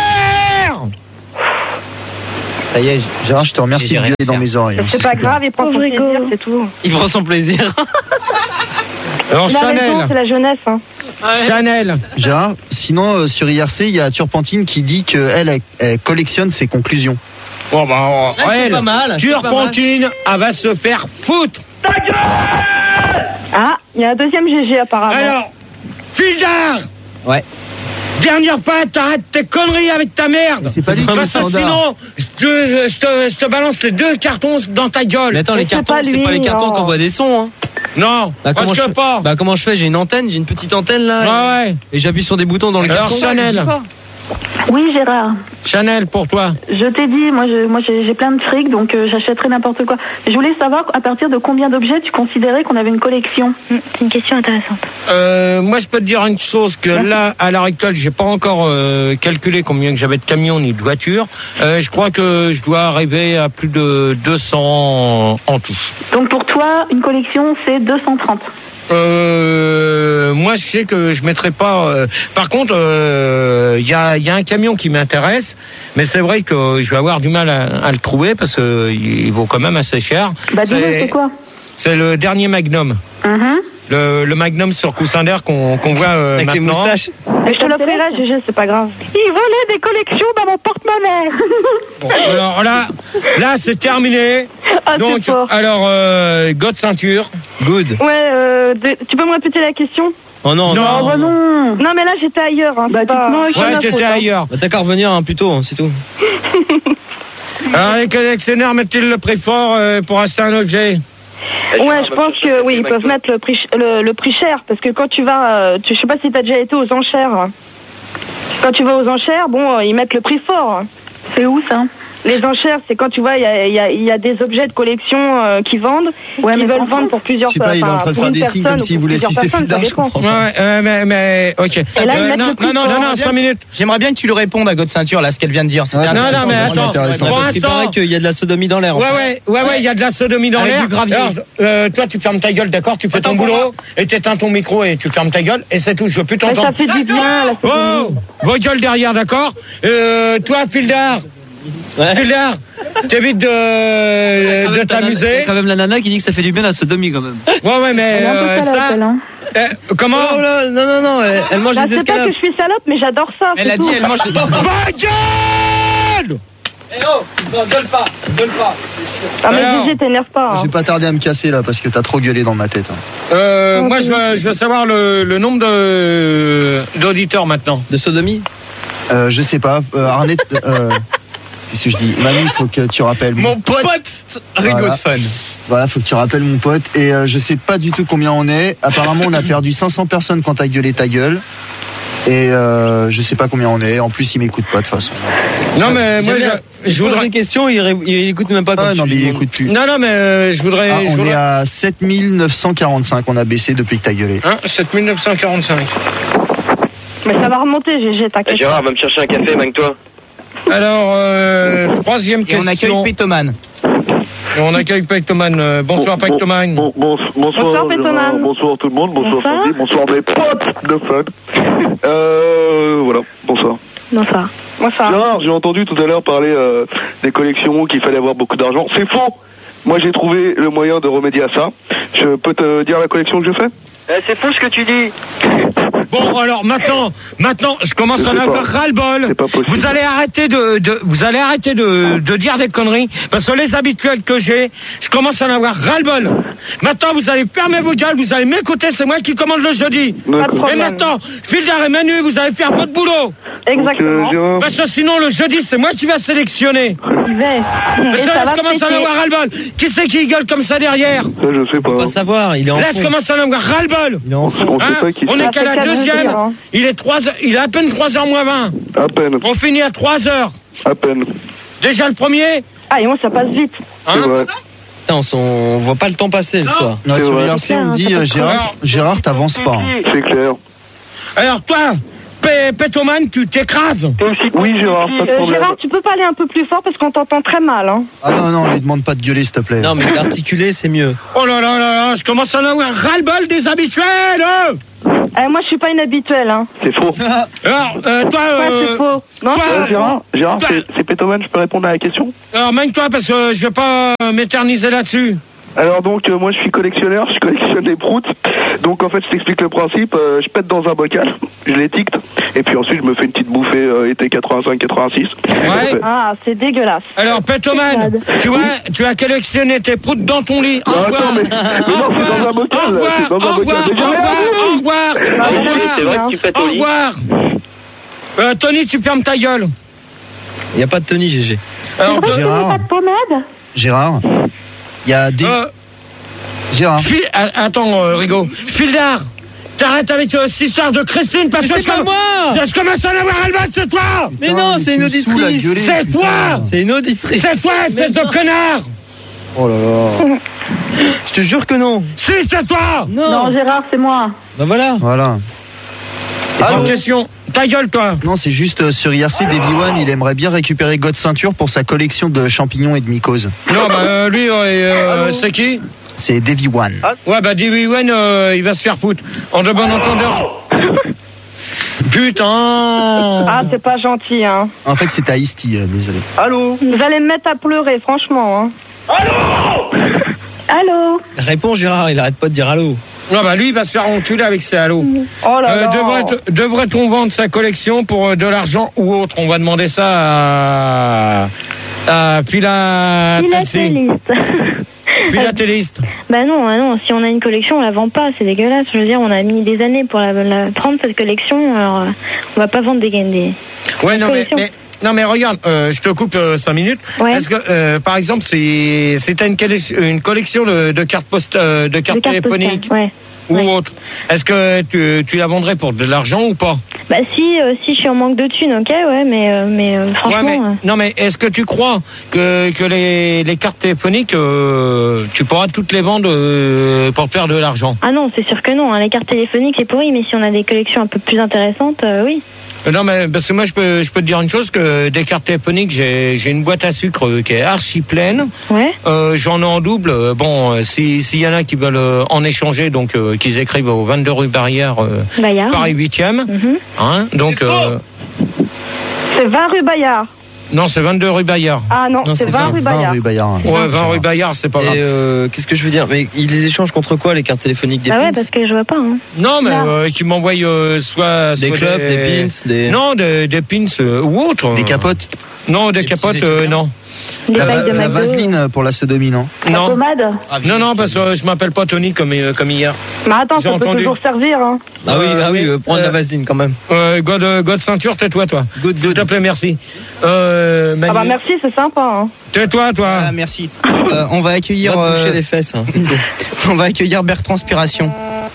Ça y est, Gérard, je te remercie de gueuler dans mes oreilles. C'est pas grave, il prend son plaisir, c'est tout. Il prend son plaisir. Alors Il a Chanel. raison, c'est la jeunesse. Hein. Chanel. Gérard, sinon euh, sur I R C, il y a Turpentine qui dit qu'elle elle, elle collectionne ses conclusions. Bon bah oh, Ah, c'est elle, pas mal, c'est Turpentine, elle va se faire foutre. Ah, il y a un deuxième G G apparemment. Alors, Fildar. Ouais. Dernière fois, t'arrêtes tes conneries avec ta merde. C'est pas lui qui Parce que sinon, je te, je, te, je te balance les deux cartons dans ta gueule. Mais attends, les Mais c'est cartons, pas c'est lui, pas les cartons non. qui envoient des sons, hein. Non, Bah, comment parce je que fais pas. Bah, comment je fais? J'ai une antenne, j'ai une petite antenne là. Ouais, ouais. Et j'appuie sur des boutons dans le Alors, carton. Chanel. Oui, Gérard. Chanel, pour toi. Je t'ai dit, moi, je, moi, j'ai, j'ai plein de fric, donc euh, j'achèterai n'importe quoi. Je voulais savoir à partir de combien d'objets tu considérais qu'on avait une collection. C'est une question intéressante. Euh, moi, je peux te dire une chose, que là, à l'heure actuelle, j'ai pas encore euh, calculé combien que j'avais de camions ni de voitures. Euh, je crois que je dois arriver à plus de deux cents en tout. Donc pour toi, une collection, c'est deux cent trente. Euh, moi, je sais que je mettrai pas. Euh, par contre, il euh, y, a, y a un camion qui m'intéresse, mais c'est vrai que je vais avoir du mal à, à le trouver parce que il vaut quand même assez cher. Bah dis-moi, c'est quoi? C'est le dernier Magnum. Mm-hmm. Le, le Magnum sur coussin d'air qu'on qu'on voit euh, Avec les maintenant. moustaches. Mais je te l'offrirai, G G, c'est pas grave. Il volait des collections dans mon porte-monnaie. Bon, alors là, là c'est terminé. Ah, Donc, c'est fort. alors, euh, God ceinture. Good. Ouais, euh, de- tu peux me répéter la question? Oh non, Non. Oh bah non. Non, mais là, j'étais ailleurs. Hein, Bah, c'est pas... dites-moi, c'est pas Ouais, ma t'étais faute, hein. ailleurs. Bah, t'as qu'à revenir hein, plus tôt, hein, c'est tout. Alors, les collectionneurs mettent-ils le prix fort euh, pour acheter un objet? Ouais, je pense que oui, ils peuvent mettre le prix, ch- le, le prix cher, parce que quand tu vas, euh, tu, je sais pas si t'as déjà été aux enchères. Quand tu vas aux enchères, bon, euh, ils mettent le prix fort. C'est où ça? Les enchères, c'est quand tu vois, il y a, il y, a, il y a des objets de collection euh, qui vendent, Ouais, qui mais veulent en vendre pour plusieurs Je sais pas, il est en enfin, train de pour faire une des signes personne comme ou s'il pour voulait plusieurs sucer personnes, ça Fildar, je dépend. comprends. Ouais, euh, mais, mais, ok. Et là, ils Euh, mettent non, le prix non, non, fort. non, non, cinq minutes. J'aimerais bien que tu lui répondes à God Ceinture, là, ce qu'elle vient de dire. C'était Ah, Non, non, intéressant, mais vraiment attends, intéressant. pour Parce qu'il l'instant. paraît qu'il y a de la sodomie dans l'air. en Ouais, fait. ouais, ouais, ouais, il y a de la sodomie dans Avec l'air. du gravier. Alors, euh, toi, tu fermes ta gueule, d'accord? Tu fais ton boulot, et t'éteins ton micro, et tu fermes ta gueule, et c'est tout, je veux plus Mais t'entendre. ça fait du bien, la Oh! Vos gueules derrière, d'accord? Euh, toi, Fildar. Ouais. Fildar, t'évites de, de C'est t'amuser. quand même la nana qui dit que ça fait du bien la sodomie quand même. Ouais, ouais, mais, Elle est un peu euh, salope, ça, elle, hein. euh, comment? Oh là, non, non, non, elle, elle mange Bah, des c'est pas escalopes. que je suis salope, mais j'adore ça. Elle c'est a tout. dit, elle mange les... Va gueule! Eh oh, non, gueule pas, gueule pas. Ah, mais Alors, Gigi, t'énerve pas. Je Hein. vais pas tarder à me casser là parce que t'as trop gueulé dans ma tête. hein. Euh, moi, je veux, je veux savoir le, le nombre de, d'auditeurs maintenant. De sodomie. Euh, je sais pas. Euh, Arnett, euh, qu'est-ce que je dis? Manu, il faut que tu rappelles mon, Mon pote Rigaud Voilà. de fun. Voilà, faut que tu rappelles mon pote. Et euh, je sais pas du tout combien on est. Apparemment, on a perdu cinq cents personnes quand t'as gueulé ta gueule. Et euh, je sais pas combien on est. En plus, il m'écoute pas de toute façon. Non, mais moi, J'aime bien. je, je Je pose voudrais. des questions, il, ré- il écoute même pas quand Ah tu non, mais lui il demandes. écoute plus. Non, non, mais euh, je voudrais. Ah, je on voudrais- est à sept mille neuf cent quarante-cinq. On a baissé depuis que t'as gueulé. Hein, sept mille neuf cent quarante-cinq. Mais ça va remonter, Gigi, t'inquiète. Gérard, va me chercher un café, magne-toi. Alors, euh, troisième Et on accueille question. Pétoman. Et on accueille Pectoman. Euh, bonsoir, Bon, Pectoman. Bon, bon, bonsoir, Bonsoir, Pétoman. Gérard, bonsoir tout le monde, bonsoir Bonsoir. Sandy, bonsoir mes potes de fun. Euh, voilà, bonsoir. Bonsoir. Bonsoir. Gérard, j'ai entendu tout à l'heure parler euh, des collections, qu'il fallait avoir beaucoup d'argent. C'est faux. Moi, j'ai trouvé le moyen de remédier à ça. Je peux te dire la collection que je fais? Eh, c'est fou ce que tu dis. Bon, alors maintenant, maintenant, je commence Je à en sais avoir pas. ras-le-bol. C'est pas possible. Vous allez arrêter de, de, vous allez arrêter de, de dire des conneries, parce que les habituels que j'ai, je commence à en avoir ras-le-bol. Maintenant, vous allez fermer vos gueules, vous allez m'écouter, c'est moi qui commande le jeudi. Pas de Et problème. maintenant, Fildar et Manu, vous allez faire votre boulot. Exactement. Donc, euh, Gérard, Parce que sinon, le jeudi, c'est moi qui vais sélectionner. J'y vais. Mais Et ça, ça je va commence à en péter. avoir ras-le-bol. Qui c'est qui gueule comme ça derrière? ça, je sais pas. Pas savoir, il est en Là, fond. je commence à en avoir ras-le-bol. Il est en fond. On sait Hein, pas qui on c'est. est qu'à la Ça fait deuxième. dire, hein. Il est trois heures, il est à peine trois heures moins vingt. À peine, On finit à trois heures. à peine. Déjà le premier. Ah, et moi, ça passe vite. C'est Hein vrai. Putain, on, s'en- on voit pas le temps passer le soir. Non, C'est sur vrai. I R C, on me dit euh, Gérard, Gérard, t'avances pas. hein. C'est clair. Alors toi, P- Pétoman, tu t'écrases. Oui, Gérard, pas de Euh, problème. Gérard, tu peux parler un peu plus fort parce qu'on t'entend très mal. Hein. Ah non, non, lui demande pas de gueuler, s'il te plaît. Non, mais l'articuler, c'est mieux. Oh là là là là, je commence à en avoir ras-le-bol des habituels. euh. Eh, moi, je suis pas inhabituelle. Hein. C'est faux. Alors, euh, toi, Ouais, euh, c'est faux. Non, toi, c'est Euh, pas Gérard, faux. Gérard, Bah. c'est, c'est Pétoman, je peux répondre à la question? alors mène-toi parce que je vais pas euh, m'éterniser là-dessus. Alors donc, euh, moi je suis collectionneur, je collectionne les proutes. Donc en fait, je t'explique le principe, euh, je pète dans un bocal, je l'étiquette, et puis ensuite je me fais une petite bouffée euh, été quatre-vingt-cinq quatre-vingt-six. Ouais. Ah, c'est dégueulasse. Alors, Pétoman, tu vois, tu as collectionné tes proutes dans ton lit. Au Non, revoir. attends, mais, mais non, c'est dans un bocal, Au revoir, c'est dans un au revoir, bocal. Mais j'ai au rien revoir, dit. au revoir, Ah, au mais C'est vrai revoir, que tu pètes au au lit. revoir. Euh, Tony, tu fermes ta gueule. Il n'y a pas de Tony, G G. Alors, C'est vrai que tu Gérard. mets pas de pommade? Gérard, il y a des... euh, Gérard. Fil- a- attends, euh, Rigaud. Fildar, t'arrêtes avec euh, cette histoire de Christine parce que c'est je pas comm- moi. je commence à en avoir ras-le-bol, c'est toi. Mais Putain, non, mais c'est tu une me saoules à auditrice. gueuler, C'est putain. toi. C'est une auditrice. C'est toi, espèce de connard. Oh là là. Je te jure que non. Si, c'est toi. Non. Non, Gérard, c'est moi. Bah voilà. Voilà. C'est une question. Ta gueule, toi. Non, c'est juste euh, sur I R C, Davy One, il aimerait bien récupérer God Ceinture pour sa collection de champignons et de mycoses. Non, bah euh, lui, euh, euh, c'est qui? C'est Davy One. Ouais, bah Davy One, euh, il va se faire foutre. En de bon entendeur. Putain. Ah, c'est pas gentil. Hein. En fait, c'est à Isti, euh, désolé. Allô? Vous allez me mettre à pleurer, franchement. Hein. Allô? Réponds, Gérard, il arrête pas de dire allô. Non, bah lui, il va se faire enculer avec ses halos. Oh là Euh, là. devrait- Devrait-on vendre sa collection pour euh, de l'argent ou autre? On va demander ça à, à Philatéliste. Philatéliste. Philatéliste. Bah non, ah non, si on a une collection, on la vend pas, c'est dégueulasse. Je veux dire, on a mis des années pour la, la- prendre cette collection, alors euh, on va pas vendre des des. Ouais, non, mais, collection. mais- non, mais regarde, euh, je te coupe euh, cinq minutes. Ouais. Est-ce que, euh, par exemple, si, si t'as une, collection- une collection de, de cartes post, euh, de cartes Des cartes téléphoniques postales, ouais. ou Ouais. autre, est-ce que tu, tu la vendrais pour de l'argent ou pas? Bah si, euh, si je suis en manque de thunes, ok, ouais, mais, euh, mais euh, franchement. Ouais, mais, euh, non, mais est-ce que tu crois que, que les, les cartes téléphoniques, euh, tu pourras toutes les vendre euh, pour faire de l'argent? Ah non, c'est sûr que non. Hein. Les cartes téléphoniques, c'est pourri, mais si on a des collections un peu plus intéressantes, euh, oui. Euh, Non, mais parce que moi, je peux, je peux te dire une chose, que des cartes téléphoniques, j'ai, j'ai une boîte à sucre euh, qui est archi pleine. Ouais. Euh, j'en ai en double. Euh, Bon, euh, si, s'il y en a qui veulent euh, en échanger, donc euh, qu'ils écrivent au vingt-deux rue Barrière, euh, Bayard. Paris huitième. Mhm. Hein, donc, euh, C'est vingt rue Bayard. non, c'est vingt-deux rue Bayard. Ah non, Non, c'est c'est vingt rue vingt Bayard. rue Bayard. Ouais, vingt rue Bayard, c'est pas Et grave. euh, qu'est-ce que je veux dire? Mais ils les échangent contre quoi, les cartes téléphoniques des Bah ouais, pins? parce que je vois pas. Hein. Non, mais Non. euh, qui m'envoient euh, soit, Des soit clubs, des pins, des... Non, des, des pins euh, ou autres. Des capotes. Non, des, Des capotes, petits euh, étudiants. non. Des La, bagues de la McDo. vaseline pour la sodomie, non? La Non. pommade? Non, non, parce que je m'appelle pas Tony comme, euh, comme hier. Mais attends, J'ai ça peut entendu. toujours servir. Hein. Ah oui, Euh, ah oui, oui, euh, prendre euh, la vaseline quand même. Euh, God, euh, God ceinture, tais-toi, toi. Good, S'il good. te plaît, merci. Euh, Manu, Ah bah merci, c'est sympa. Hein. tais-toi, toi. Ah, merci. Euh, on va accueillir, Va te euh, boucher les fesses, hein, c'est tout. on va accueillir Bertranspiration.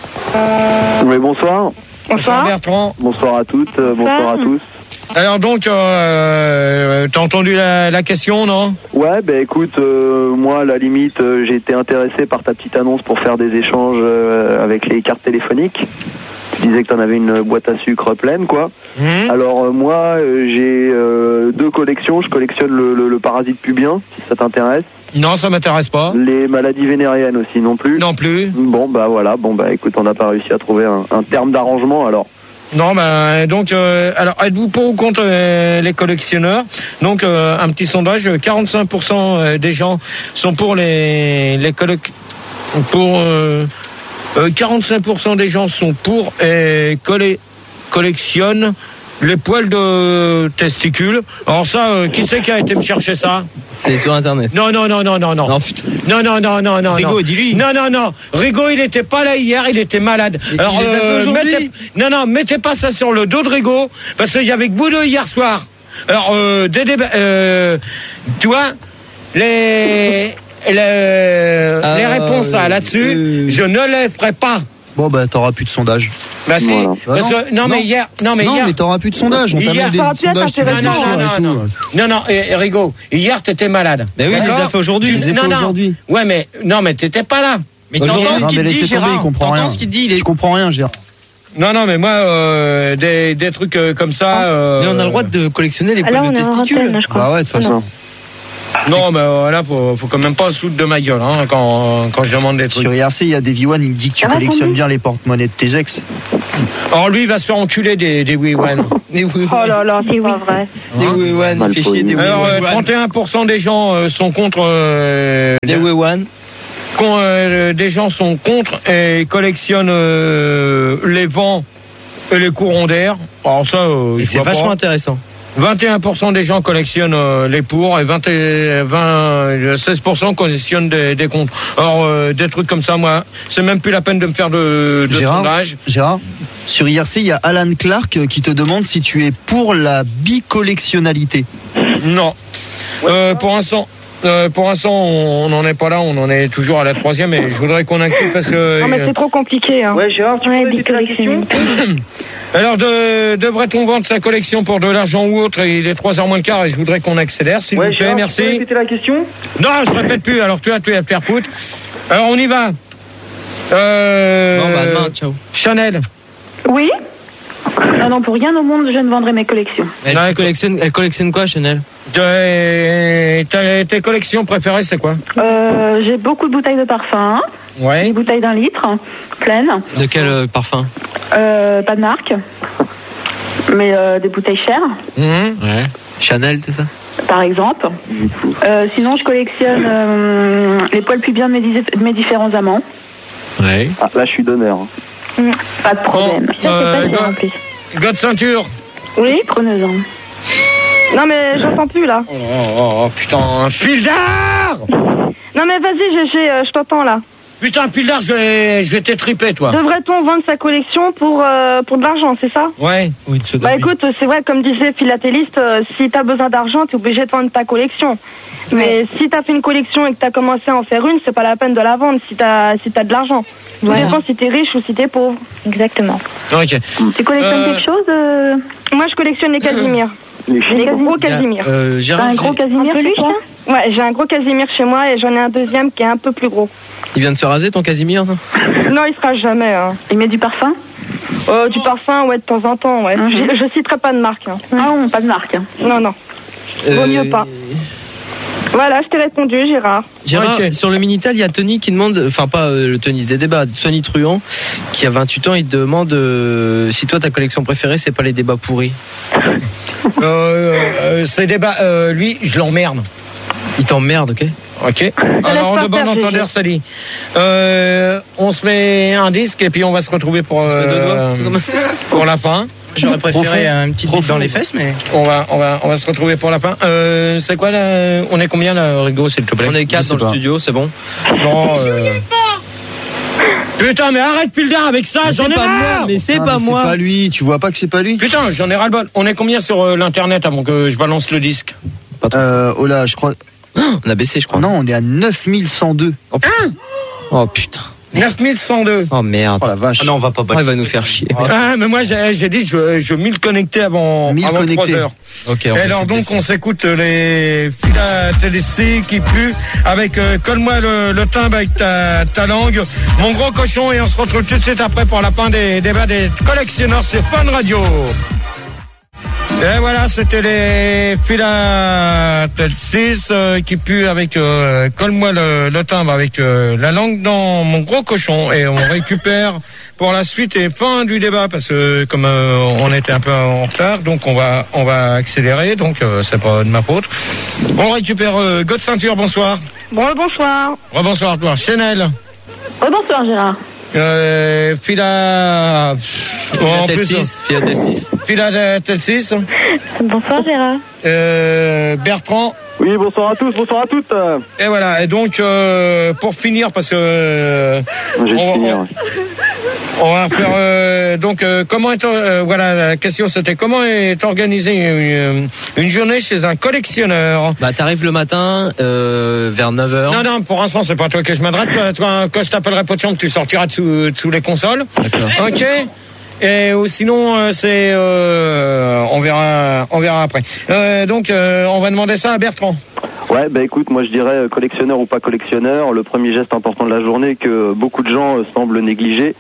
Oui, bonsoir. Bonsoir. Bertrand. Bonsoir à toutes, euh, bonsoir à tous. Alors donc, euh, t'as entendu la, la question, non? Ouais, ben écoute, euh, moi à la limite, euh, j'ai été intéressé par ta petite annonce pour faire des échanges euh, avec les cartes téléphoniques. Tu disais que t'en avais une boîte à sucre pleine, quoi. Mmh. Alors euh, moi, euh, j'ai euh, deux collections. Je collectionne le, le, le parasite pubien, si ça t'intéresse. Non, ça m'intéresse pas. Les maladies vénériennes aussi, non plus. Non plus. Bon, bah voilà. Bon, bah écoute, on n'a pas réussi à trouver un, un terme d'arrangement, alors. Non, ben donc, euh, alors êtes-vous pour ou contre euh, les collectionneurs? Donc euh, un petit sondage, quarante-cinq pour cent des gens sont pour les les collec pour euh, euh, quarante-cinq pour cent des gens sont pour et colle- collectionnent les poils de testicules. Alors ça, euh, qui c'est qui a été me chercher ça? C'est sur internet. Non, non, non, non, non, non. Non, putain. Non, non, non, non, non. Rigaud, non. dis-lui. Non, non, non. Rigaud, il était pas là hier, il était malade. Mais il les a fait aujourd'hui. mettez, non, non, mettez pas ça sur le dos de Rigaud, parce qu'il y avait que vous deux hier soir. Alors, euh, des débats, euh, tu vois, les, les, Ah, les réponses à là-dessus, euh, je ne les ferai pas. Bon, bah, t'auras plus de sondage. Bah, si. Voilà. Parce que, non, Non. mais hier, non, mais non, hier. mais t'auras plus de sondage. On t'a Hier, mis des ça aurait pu être sondages, tu vas Non, non, réfléchir non, et non, tout. non, non, non, et, et Rigaud, hier t'étais malade. Mais oui, il les D'accord a fait aujourd'hui. Je les ai non, fait non. aujourd'hui. Ouais, mais non, mais t'étais pas là. Mais Aujourd'hui, t'entends ce Non, qu'il mais dit, laissez tomber, Gérard? il comprend T'entends rien. ce qu'il dit? Il est... Je comprends rien, Gérard. Non, non, mais moi, euh, des, des trucs euh, comme ça. Euh... Mais on a le droit de collectionner les Alors, poils de on est en testicules. antenne, je crois. Bah ouais, de toute façon. Non, mais euh, là, faut, faut quand même pas se foutre de ma gueule hein, quand, quand je demande des trucs. Sur I R C, il y a des V un, il me dit que tu Ça va, collectionnes Sandy bien les porte-monnaies de tes ex. Alors lui, il va se faire enculer des, des Wii One. Des oui, Oh là là, c'est pas vrai. des oui one, Mal il fait chier des oui Alors, euh, one. trente et un pour cent des gens euh, sont contre. Euh, Des oui one. con- euh, des gens sont contre et collectionnent euh, les vents et les courants d'air. Alors ça, euh, Et je c'est vois vachement pas. intéressant. vingt et un pour cent des gens collectionnent euh, les pour et vingt et vingt, seize pour cent collectionnent des, des contre. Alors euh, des trucs comme ça, moi, c'est même plus la peine de me faire de, de Gérard, sondage. Gérard, sur I R C, il y a Alan Clark qui te demande si tu es pour la bicollectionnalité. Non. Euh, pour l'instant. Euh, pour l'instant, on n'en est pas là, on en est toujours à la troisième et je voudrais qu'on inclue parce que. Non, mais c'est trop compliqué. Hein. Ouais, Gérard, tu Ouais, peux répéter la question Alors, de, devrait-on vendre sa collection pour de l'argent ou autre? Il est trois heures moins le quart et je voudrais qu'on accélère, s'il Ouais, vous plaît, Gérard, tu peux merci. répéter la question Non, je répète plus, alors tu as, tu as te faire foutre. Alors, on y va. Euh, Bon, bah, demain, ciao. Chanel. Oui. Ah non, pour rien au monde, je ne vendrai mes collections. Elle, elle collectionne, elle collectionne quoi, Chanel? De- ta- tes collections préférées, c'est quoi? Euh, j'ai beaucoup de bouteilles de parfum, Ouais. des bouteilles d'un litre, pleines, De quel euh, parfum? euh, pas de marque, mais euh, des bouteilles chères, Mhm. Ouais. Chanel, tout ça? par exemple. Euh, sinon, je collectionne euh, les poils pubiens de mes, dis- de mes différents amants. Ouais. Ah, là, je suis donneur. Mm, Pas de problème. Bon, Ça, c'est euh, pas cher, go- en plus. God ceinture. Oui, prenez-en. Non, mais j'entends plus là. Oh, oh, oh, putain, fil d'art. Non, mais vas-y, G G, euh, je t'entends là. Putain, fil d'art, je vais, je vais t'étriper, toi. Devrait-on vendre sa collection pour, euh, pour de l'argent, c'est ça? Ouais. Oui, de Bah écoute, c'est vrai, comme disait Philatéliste, euh, si t'as besoin d'argent, t'es obligé de vendre ta collection. Mais si t'as fait une collection et que t'as commencé à en faire une, c'est pas la peine de la vendre si t'as si t'as de l'argent. Tout Voilà. dépend si t'es riche ou si t'es pauvre. Exactement. Ok. Tu collectionnes Euh, quelque chose euh, Moi, je collectionne les Casimir. Les Les gros Casimir. Euh, T'as Gérard, un gros j'ai- Casimir Un peluche, chez toi là Ouais, j'ai un gros Casimir chez moi et j'en ai un deuxième qui est un peu plus gros. il vient de se raser ton Casimir, non? Non, il sera jamais. Hein. Il met du parfum Euh, du parfum, ouais, de temps en temps, ouais. Mhm. je, je citerai pas de marque. Hein. Ah non, pas de marque. Non, non. Vaut Euh, mieux pas. Voilà, je t'ai répondu, Gérard. Gérard, Ok. sur le Minitel, il y a Tony qui demande, enfin pas euh, le Tony des débats, Tony Truand, qui a vingt-huit ans, il te demande euh, si toi ta collection préférée, c'est pas les débats pourris. Euh, euh, ces débats, euh, lui, je l'emmerde. Il t'emmerde, ok? Ok. Alors, pas de bon faire, entendeur, Gégé. Sally. Euh, on se met un disque et puis on va se retrouver pour, se met deux euh, doigts. pour la fin. J'aurais préféré un petit bit dans les fesses, mais. On va, on va, on va se retrouver pour la fin. Euh, c'est quoi là? On est combien là, Rigo, s'il te plaît? On est quatre Je dans sais le pas. studio, c'est bon. Non, euh... Putain, mais arrête Pildar avec ça, j'en ai pas moi, marre. mais c'est Ah, pas mais moi. C'est pas lui, tu vois pas que c'est pas lui? Putain, j'en ai ras le bol. On est combien sur euh, l'internet avant que je balance le disque? Euh, oh là, je crois. On a baissé, je crois. Non, on est à neuf mille cent deux. Oh putain. Oh putain. neuf mille cent deux. Oh merde. Oh la vache. Ah non, on va pas Oh, il va nous faire chier. Ah, mais moi j'ai j'ai dit je veux, je veux mille connectés avant, mille avant connectés. trois heures. Ok, Et alors donc on s'écoute les Philatélistes qui puent avec euh, colle-moi le, le timbre avec ta, ta langue, mon gros cochon, et on se retrouve tout de suite après pour la fin des débats des collectionneurs sur Fun Radio. Et voilà, c'était les Philatélistes euh, qui puent avec euh, colle-moi le, le timbre avec euh, la langue dans mon gros cochon, et on récupère pour la suite et fin du débat parce que comme euh, on était un peu en retard, donc on va on va accélérer, donc euh, c'est pas de ma faute. On récupère euh, God Ceinture, bonsoir. Bon, bonsoir. Rebonsoir à toi. Chanel. Oh, bonsoir Gérard. Euh, Phila... En plus, Philatélistes, Philatélistes. Philatélistes. Bonsoir Gérard. Euh, Bertrand. Oui, bonsoir à tous, bonsoir à toutes. Et voilà, et donc euh, pour finir, parce que euh, J'ai on, fini. on- on va faire euh, donc euh, comment est euh, voilà, la question c'était comment est organisée une, une journée chez un collectionneur. Bah t'arrives le matin euh, vers neuf heures. Non non, pour l'instant c'est pas à toi que je m'adresse. Toi, toi, quand je t'appellerai pas de chambre, tu sortiras de sous, de sous les consoles. D'accord. Ok. Et ou sinon euh, c'est euh, on verra on verra après. Euh, donc euh, on va demander ça à Bertrand. Ouais, bah écoute, moi je dirais euh, collectionneur ou pas collectionneur, le premier geste important de la journée que beaucoup de gens euh, semblent négliger,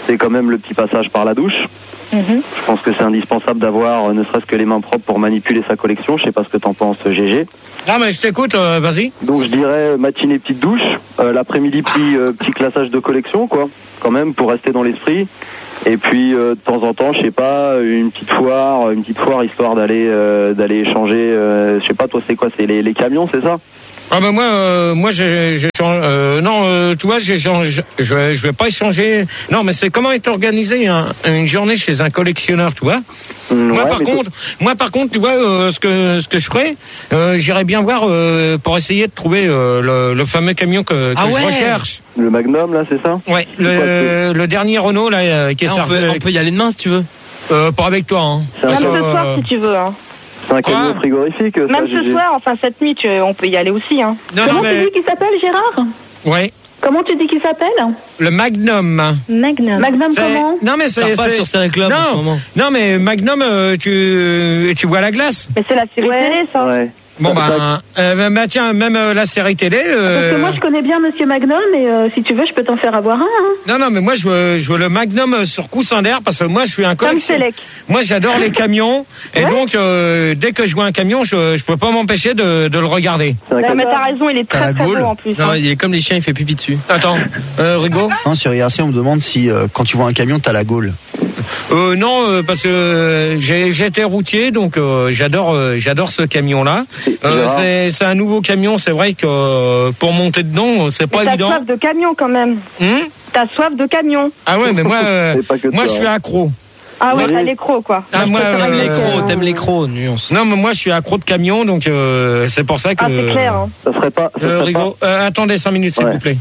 c'est quand même le petit passage par la douche. Mhm. Je pense que c'est indispensable d'avoir euh, ne serait-ce que les mains propres pour manipuler sa collection. Je sais pas ce que t'en penses, G G. Non, mais je t'écoute, euh, vas-y. Donc je dirais matinée petite douche, euh, l'après-midi petit, euh, petit classage de collection, quoi, quand même, pour rester dans l'esprit. Et puis euh, de temps en temps, je sais pas, une petite foire, une petite foire histoire d'aller euh, d'aller échanger. Euh, je sais pas, toi c'est quoi, c'est les, les camions, c'est ça? Ah ben moi, euh, moi j'ai, j'ai changé. Euh, non, euh, tu vois, j'ai changé. Je, vais- je vais pas échanger. Non, mais c'est comment est organisée un- une journée chez un collectionneur, tu vois. Moi ouais, par mais contre, moi par contre, tu vois, euh, ce que ce que je ferais, euh, j'irais bien voir euh, pour essayer de trouver euh, le, le fameux camion que, que Ah je ouais. recherche. Le Magnum, là, c'est ça? Ouais, le, le dernier Renault là euh, qui est Ah, on, sorti. peut, on peut y aller demain si tu veux. Euh, pas avec toi, hein. C'est un Même camion- ce soir, euh, si tu veux. Hein. c'est un camion frigorifique, ça, Même G ce G. soir, enfin cette nuit, tu- on peut y aller aussi. Hein. Non, Comment non, tu mais dis qu'il s'appelle, Gérard? ouais, Comment tu dis qu'il s'appelle? le Magnum. Magnum. Magnum C'est- comment? Non mais Ça c'est repasse c'est- sur Série Club en ce non, moment. non mais Magnum, euh, tu tu vois la glace. Mais c'est la série Ouais. télé, ça. Ouais. Bon Ça- bah, euh, bah tiens, même euh, la série télé. euh, Parce que moi je connais bien Monsieur Magnum et euh, si tu veux je peux t'en faire avoir un. Hein. Non non mais moi je veux, je veux le Magnum euh, sur coussin d'air parce que moi je suis un Comme collectionneur. Selec. Moi j'adore les camions et Ouais. donc euh, dès que je vois un camion, je je peux pas m'empêcher de, de le regarder. C'est un Non, mais camion. t'as raison, il est T'as très la très gaule. beau en plus. Non, hein. il est comme les chiens, il fait pipi dessus. Attends, euh, Rigaud. Non, sur I R C, on me demande si euh, quand tu vois un camion, t'as la gaule. Euh, non, euh, parce que euh, j'ai j'étais routier, donc euh, j'adore euh, j'adore ce camion-là. Euh, Gérard. c'est c'est un nouveau camion, c'est vrai que euh, pour monter dedans, c'est pas Mais t'as évident. soif de camion quand même. Hum T'as soif de camion. ah ouais, mais moi, euh, C'est pas que moi je toi, suis hein. accro. Ah ouais, Oui. t'as les crocs, quoi. Ah, moi, T'aimes euh, les crocs, t'aimes les crocs, nuance. Non, mais moi je suis accro de camion, donc euh, c'est pour ça que. Ah, c'est clair. Hein. Ça serait pas. Ça Euh, serait Rigaud, euh, attendez cinq minutes, s'il Ouais. vous plaît.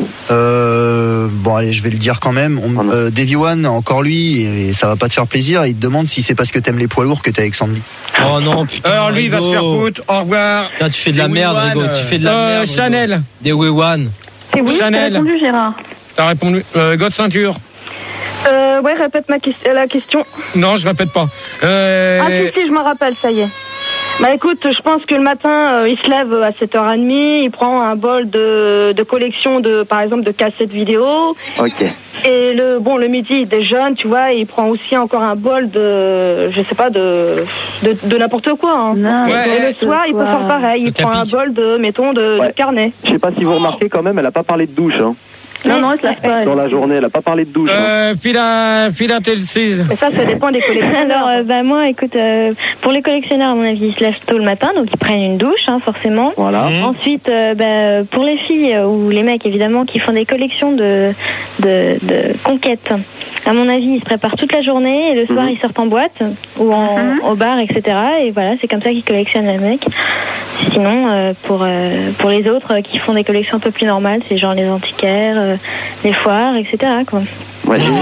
Euh, bon, allez, je vais le dire quand même. On, euh, Davy One, encore lui, et ça va pas te faire plaisir. Il te demande si c'est parce que t'aimes les poids lourds que t'es avec Sandy. Oh non, putain. Alors lui, il va se faire Rigaud. foutre. Au revoir. Putain, tu fais de la Des merde, Wee Rigaud. One, Tu fais de la euh, merde. Rigaud. Chanel. Des Wee One. C'est oui, t'as Chanel. répondu Gérard. T'as répondu. Euh, God ceinture. Euh, ouais, répète ma ques- la question. Non, je répète pas. Euh, Ah si, si, je me rappelle, ça y est. Bah écoute, je pense que le matin, euh, il se lève à sept heures trente, il prend un bol de, de collection de, par exemple, de cassettes vidéo. Ok. Et le bon, le midi, il déjeune, tu vois, et il prend aussi encore un bol de, je sais pas, de de, de n'importe quoi. Hein. Non, et le soir, il peut faire pareil, il prend un bol de, mettons, de, Ouais. de carnet. Je sais pas si vous remarquez quand même, elle a pas parlé de douche. Hein. Non, non, elle se lave pas. elle. Dans la journée, elle a pas parlé de douche. hein. Euh, Phila, Philadelphie. Mais ça, ça dépend des collectionneurs. Alors, euh, bah, moi, écoute, euh, pour les collectionneurs, à mon avis, ils se lèvent tôt le matin, donc ils prennent une douche, hein, forcément. Voilà. Mmh. Ensuite, euh, bah, pour les filles euh, ou les mecs, évidemment, qui font des collections de, de, de conquêtes, à mon avis, ils se préparent toute la journée et le soir, Mhm. ils sortent en boîte ou en, Mhm. au bar, et cetera. Et voilà, c'est comme ça qu'ils collectionnent les mecs. Sinon, euh, pour, euh, pour les autres euh, qui font des collections un peu plus normales, c'est genre les antiquaires, euh, les foires, et cetera, quoi. Ouais, G G.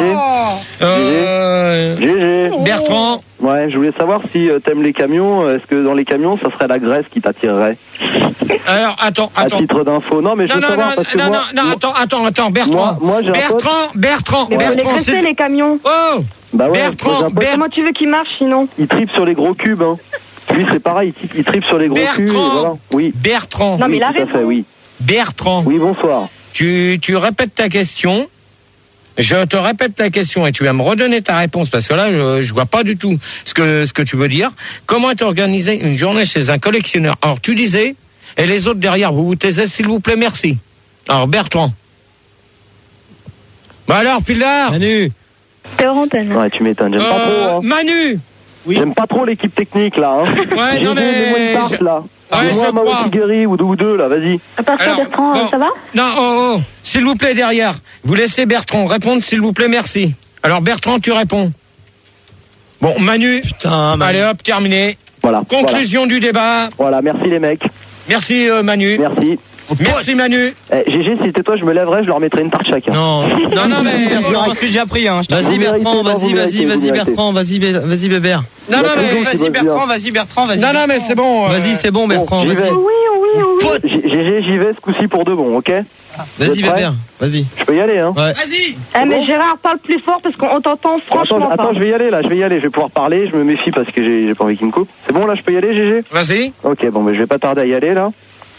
Euh, G G. Bertrand. Ouais, je voulais savoir si euh, t'aimes les camions. euh, Est-ce que dans les camions, ça serait la graisse qui t'attirerait? Alors, attends, À attends. titre d'info. Non, mais je Non, veux non, savoir non, parce que non, moi, non, non, moi- attends, attends, attends, Bertrand. Moi- moi, j'ai un Bertrand, Bertrand, Mais faut les Bertrand, graisser, c'est... les camions. Oh, Bah ouais, Bertrand, moi, j'ai un pote, Ber- Comment tu veux qu'ils marchent, sinon? il tripe sur les gros cubes. Hein. Lui, c'est pareil, il, il tripe sur les gros Bertrand. cubes. Et voilà. Oui. Bertrand, Non, mais oui, il a tout à raison. fait, oui. Bertrand. Oui, bonsoir. Tu, tu répètes ta question. Je te répète ta question et tu vas me redonner ta réponse parce que là, je, je vois pas du tout ce que, ce que tu veux dire. Comment est organisée une journée chez un collectionneur? Alors, tu disais, et les autres derrière, vous vous taisez, s'il vous plaît, merci. Alors, Bertrand. Bah alors, Pilar. Manu. T'es hors antenne. Ouais, tu m'étonnes. J'aime pas Euh, trop. Hein. Manu. J'aime pas trop l'équipe technique, là. Hein. Ouais, non, G G, mets-moi une mais... tarte, je- là. Ouais, Mets-moi je un Mao crois. Tigeri ou deux ou deux, là, vas-y. À part ça, Alors, Bertrand, bon. ça va? Non, oh, oh, s'il vous plaît, derrière. Vous laissez Bertrand répondre, s'il vous plaît, merci. Alors, Bertrand, tu réponds. Bon, Manu. Putain, Manu. Allez, hop, terminé. Voilà. Conclusion du débat. Voilà, merci les mecs. Merci, euh, Manu. Merci. Merci, Manu. Eh, G G, si c'était toi, je me lèverais, je leur mettrais une tarte chacun. Non, Non, non, mais... Je t'en suis déjà pris, hein. je t'en- Vas-y Vous Bertrand, méritez, non, vas-y, vous vas-y, méritez, vas-y vous méritez. Bertrand, vas-y, Bé- vas-y Bébert. Non, non, mais... Vas-y, Vas-y vas-y, Bertrand, hein. vas-y Bertrand, vas-y. Non, non, mais c'est bon. euh, Vas-y, c'est bon Bertrand, j'y vas-y. vais. Oui, oui, oui. G G, j'y vais ce coup-ci pour de bon, ok? Vas-y Vous êtes prêts Bébert, vas-y. Je peux y aller, hein? Ouais. Vas-y. Eh, mais bon Gérard, parle plus fort parce qu'on t'entend franchement Attends, pas. attends, je vais y aller là, je vais y aller, je vais pouvoir parler, je me méfie parce que j'ai j'ai pas envie qu'il me coupe. C'est bon là, je peux y aller, G G? Vas-y. Ok, bon, mais je vais pas tarder à y aller là.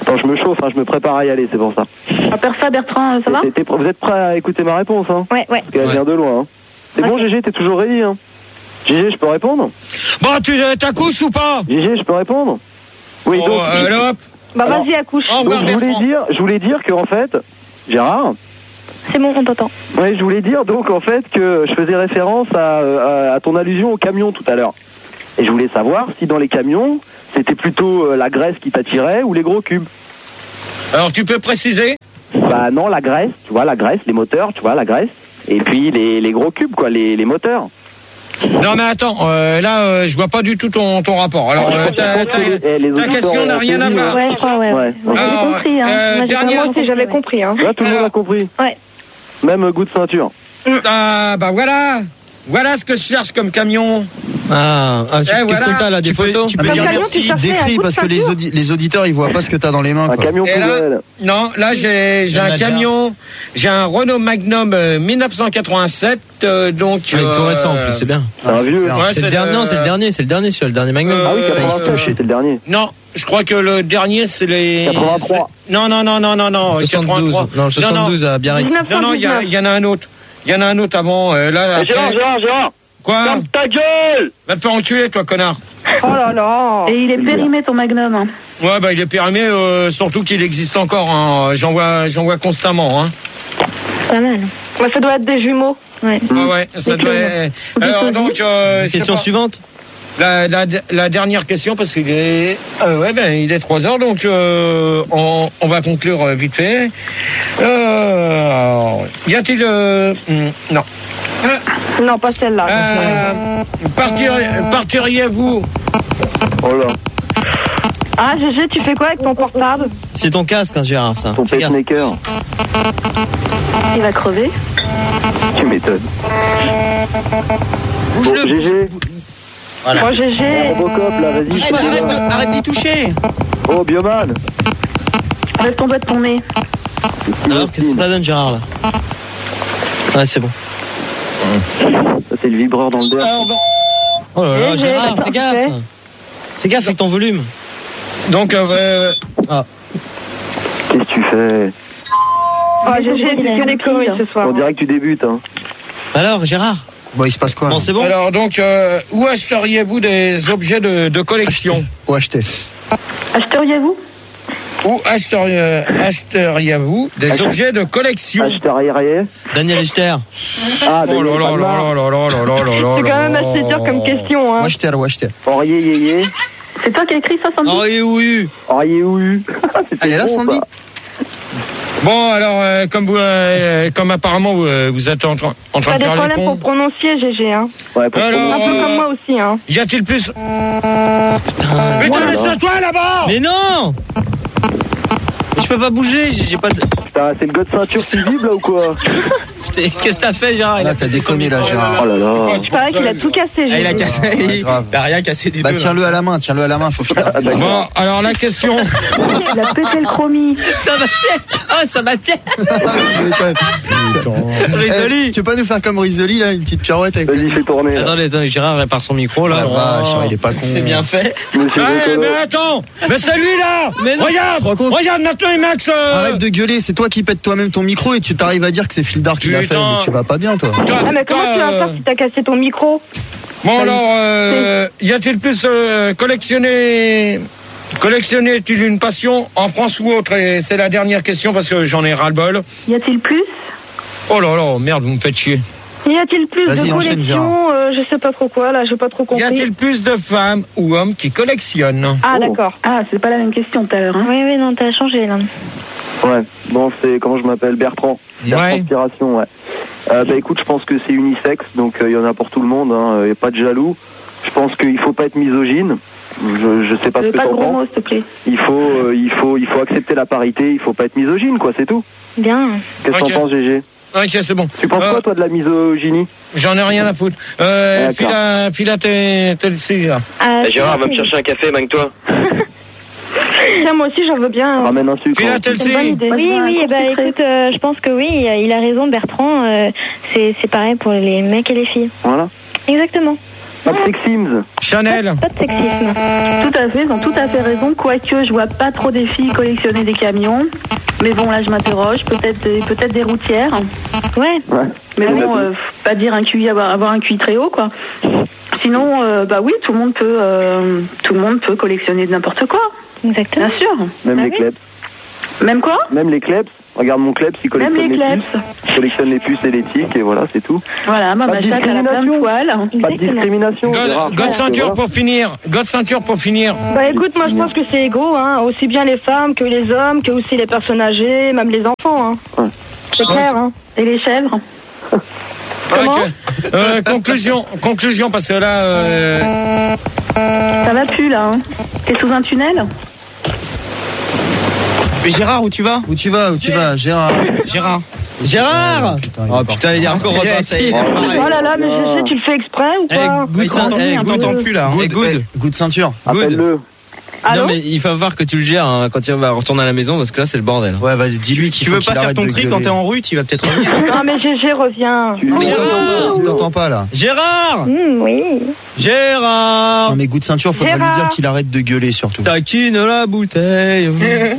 Attends, je me chauffe, hein, je me prépare à y aller, c'est pour ça. À part ça, Bertrand, ça va? T'es- t'es pr- Vous êtes prêts à écouter ma réponse, hein? Ouais, ouais. Parce qu'elle Ouais. vient de loin, hein. C'est bon, Gégé, t'es toujours ready, hein? Gégé, je peux répondre? Bon, tu euh, t'accouches ou pas? Gégé, je peux répondre? Oui, Oh, donc, euh, hop. Bah Alors, vas-y, accouche. Au donc revoir, je voulais Bertrand. dire, je voulais dire que en fait, Gérard, C'est bon, on t'entend. ouais, je voulais dire donc en fait que je faisais référence à, à, à ton allusion au camion tout à l'heure. Et je voulais savoir si dans les camions, c'était plutôt euh, la graisse qui t'attirait ou les gros cubes. Alors, tu peux préciser? Bah non, la graisse, tu vois, la graisse, les moteurs, tu vois, la graisse. Et puis les, les gros cubes, quoi, les, les moteurs. Non, mais attends, euh, là, euh, je vois pas du tout ton, ton rapport. Alors, euh, ta, ta- Eh, les ta auditeurs question n'a ont rien à saisi, voir. Ouais, je crois, ouais. Ouais. Moi, Alors, j'ai compris, hein. euh, Moi, j'ai dernière- vraiment Moi aussi, j'avais compris. Hein. Là, tout le monde a compris. Ouais. Même euh, goût de ceinture. Ah, bah voilà. Voilà ce que je cherche comme camion. Ah, ah, qu'est-ce voilà. que t'as là, des Tu peux- photos? tu peux Comme dire camion, tu merci, cherchais un décris coup de parce que les, ceinture audi- les auditeurs ils voient pas ce que t'as dans les mains. Un Quoi. camion Et là, poubelle. non, là j'ai j'ai un Manager. camion, j'ai un Renault Magnum euh, mille neuf cent quatre-vingt-sept, euh, donc. Ouais, tout euh, récent en plus, c'est bien. C'est un vieux. Ouais, C'est le dernier, non, c'est le dernier, c'est le dernier, celui-là, le dernier Magnum. Euh, Ah oui, il se quatre-vingt-sept, touchait. c'était le dernier. Non, je crois que le dernier c'est les. quatre-vingt-trois. c'est- Non, non, non, non, non, non. soixante-douze. quatre-vingt-trois. Non, soixante-douze à Biarritz. Non, non, il y, a- il y en a un autre. Il y en a un autre avant. euh, là, Eh, Gérard, après- Gérard, Gérard, Quoi? ferme ta gueule! Va te faire enculer, toi, connard. Oh là là. Et il est périmé ton Magnum. Hein. Ouais, bah il est périmé, euh, surtout qu'il existe encore. Hein. J'en vois, j'en vois constamment. Hein. Pas mal. Ouais, ça doit être des jumeaux. Ouais. Ouais, ouais, ça Des doit. clones. Alors donc, euh, je sais Question pas. suivante. La, la, la dernière question, parce qu'il est, euh, ouais, ben, il est trois heures, donc euh, on, on va conclure euh, vite fait. Euh, alors, y a-t-il, euh, hmm, non. Non, pas celle-là. Euh, partir, partiriez-vous? Oh là, Ah, Gégé, tu fais quoi avec ton portable? C'est ton casque, hein, Gérard, ça. ton Fais gaffe. pacemaker. Il va crever. Tu m'étonnes. Bon, Gégé, Moi, Gégé. Robocop, là, vas-y. Arrête, de- arrête d'y toucher. Oh, Bioman. Lève ton doigt de ton nez. Alors, qu'est-ce que ça donne, Gérard, là? Ouais, c'est bon. Ça, c'est le vibreur dans le derrière. Oh là là, Eh, Gérard, j'ai- fais gaffe. Fais gaffe avec ton volume. Donc, euh, Qu'est-ce que tu fais? Oh, Gégé, tu fais des conneries ce soir. On dirait que tu débutes, hein. Alors, Gérard? Bon, il se passe quoi Bon, là c'est bon? alors donc, euh, où achèteriez-vous des objets de, de collection? Ou acheter. Acheteriez-vous? Où achèteriez- achèteriez-vous des Ach- objets de collection? Acheter arrière. Daniel Echter. Ah, Oh là Daniel là là Palmar. là là là là là là là C'est quand même là. assez dur comme question. Ou Hein. acheter, ou acheter. Aurier yéyé. C'est toi qui as écrit ça, Sandy? Oh, oui, oui. Aurier ouhu. C'était Elle est là, bon, Sandy ça. Bon, alors, euh, comme vous, euh, comme apparemment vous, euh, vous êtes en, train- en train T'as de des faire les problèmes pour cons, prononcer, Gégé. Hein. Ouais, pour Alors, Un peu euh, comme moi aussi. Hein. y a-t-il plus... Putain. Putain, mais c'est toi là-bas! Mais non! Mais je peux pas bouger, j'ai j'ai pas de. Putain, c'est le gars de ceinture qui vibre là ou quoi? Putain, qu'est-ce que t'as fait, Gérard? Il Là, a t'as pété son déconné là, micro. Gérard. Oh là là. Il paraît qu'il a tout cassé, Ah, il a Gégé. cassé. Ouais, il grave. il a rien cassé du Bah tout. tiens-le à la main, tiens-le à la main, faut finir. Ah, d'accord. Bon, alors la question... Il a pété le chromie. Ça m'attire! Ah, ça m'attire! Eh, Risoli! tu peux pas nous faire comme Risoli là, une petite pirouette avec. Vas-y, fais tourner. là. Attendez, attendez, Gérard répare son micro là. La Oh, vache, il est pas con. C'est bien fait. Monsieur Ouais, Vécolo. mais attends! Mais c'est lui là! Mais non. Regarde! Tu te rends compte Regarde maintenant, et Max! euh, Arrête de gueuler, c'est toi qui pètes toi-même ton micro et tu t'arrives à dire que c'est Fildar qui l'a fait, Putain. mais tu vas pas bien toi. toi- Ah, mais comment toi, tu vas euh, faire si t'as cassé ton micro? Bon alors, euh, y a-t-il plus euh, collectionner... Collectionner est-il une passion en France ou autre? Et c'est la dernière question parce que j'en ai ras-le-bol. Y a-t-il plus? Oh là là, merde, vous me faites chier. Y a-t-il plus Vas-y, de enchaîne, collections euh, Je sais pas trop quoi, là, j'ai pas trop Y compris. a-t-il plus de femmes ou hommes qui collectionnent? Ah, Oh. d'accord. Ah, c'est pas la même question tout à l'heure. Hein. Oui, oui, non, t'as changé là. Ouais, bon, c'est comment je m'appelle, Bertrand. Bertrand Ouais. Inspiration, ouais. Euh, bah écoute, je pense que c'est unisexe, donc il y en a pour tout le monde, hein, y a pas de jaloux. Je pense qu'il faut pas être misogyne. Je, je sais pas Je ce veux que pas de t'en gros penses. mots, s'il te plaît. Il faut, euh, il faut, il faut accepter la parité. Il faut pas être misogyne, quoi. C'est tout. Bien. Qu'est-ce que Ok. t'en penses, Gégé? Ok, c'est bon. Tu penses Euh, quoi, toi, de la misogynie? J'en ai rien à foutre. Euh, D'accord. file à, file à tes, tes là. Ah, Eh, Gérard, va me chercher un café, manque-toi. Tiens, moi aussi, j'en veux bien. Ramène un sucre. File à hein. tes C'est une bonne idée. Oui, Vas-y, oui, un eh ben, court écoute, euh, je pense que oui, il a raison, Bertrand. euh, c'est c'est pareil pour les mecs et les filles. Voilà. Exactement. Pas de sexisme. Chanel. Pas de sexisme. Tout à fait, ils ont tout à fait raison. Quoique, je vois pas trop des filles collectionner des camions. Mais bon, là, je m'interroge. Peut-être, des- peut-être des routières. Ouais. Ouais. Mais Ouais, bon, bah, euh, pas dire un Q I, avoir, avoir un Q I très haut, quoi. Sinon, euh, bah oui, tout le monde peut, euh, tout le monde peut collectionner de n'importe quoi. Exactement. Bien sûr. Même Ah les oui. klebs. Même quoi? Même les klebs. Regarde mon klebs, il Même collectionne les les, klebs. puces. Il collectionne les puces et les tics et voilà, c'est tout. Voilà, ma Pas de chatte, elle a plein de discrimination. poils. Pas de discrimination. God, Gérard. God ceinture Voilà. pour finir. God ceinture pour finir. Bah écoute, moi je pense que c'est égaux, hein. Aussi bien les femmes que les hommes, que aussi les personnes âgées, même les enfants, hein. Ouais. C'est clair, hein. Et les chèvres? Comment? Ok. Euh, conclusion, conclusion, parce que là, euh, Ça va plus, là, hein. T'es sous un tunnel? Mais Gérard, où tu vas? Où tu vas, où tu vas, Gérard? Gérard. Gérard. Oh putain, il est encore Ça y est, repassé. ça y est. Oh là là, mais je sais, tu le fais exprès ou Eh, quoi? good, t'entend eh, bien, good, un peu. t'entends plus là. Good, Eh, good. eh, good ceinture. Appelle-le. Allô? Non mais il va falloir que tu le gères hein, quand il va retourner à la maison parce que là c'est le bordel. Ouais, vas-y, dis-lui qu'il Tu faut veux qu'il pas faire arrête ton de cri gueuler. quand t'es en rue, tu vas peut-être revenir. Non mais G G revient. Tu- Non, mais il Gérard. t'entend pas, il t'entend pas là. Gérard Mmh, oui. Gérard Non mais good ceinture, faudrait lui Gérard. dire qu'il arrête de gueuler surtout. Taquine la bouteille.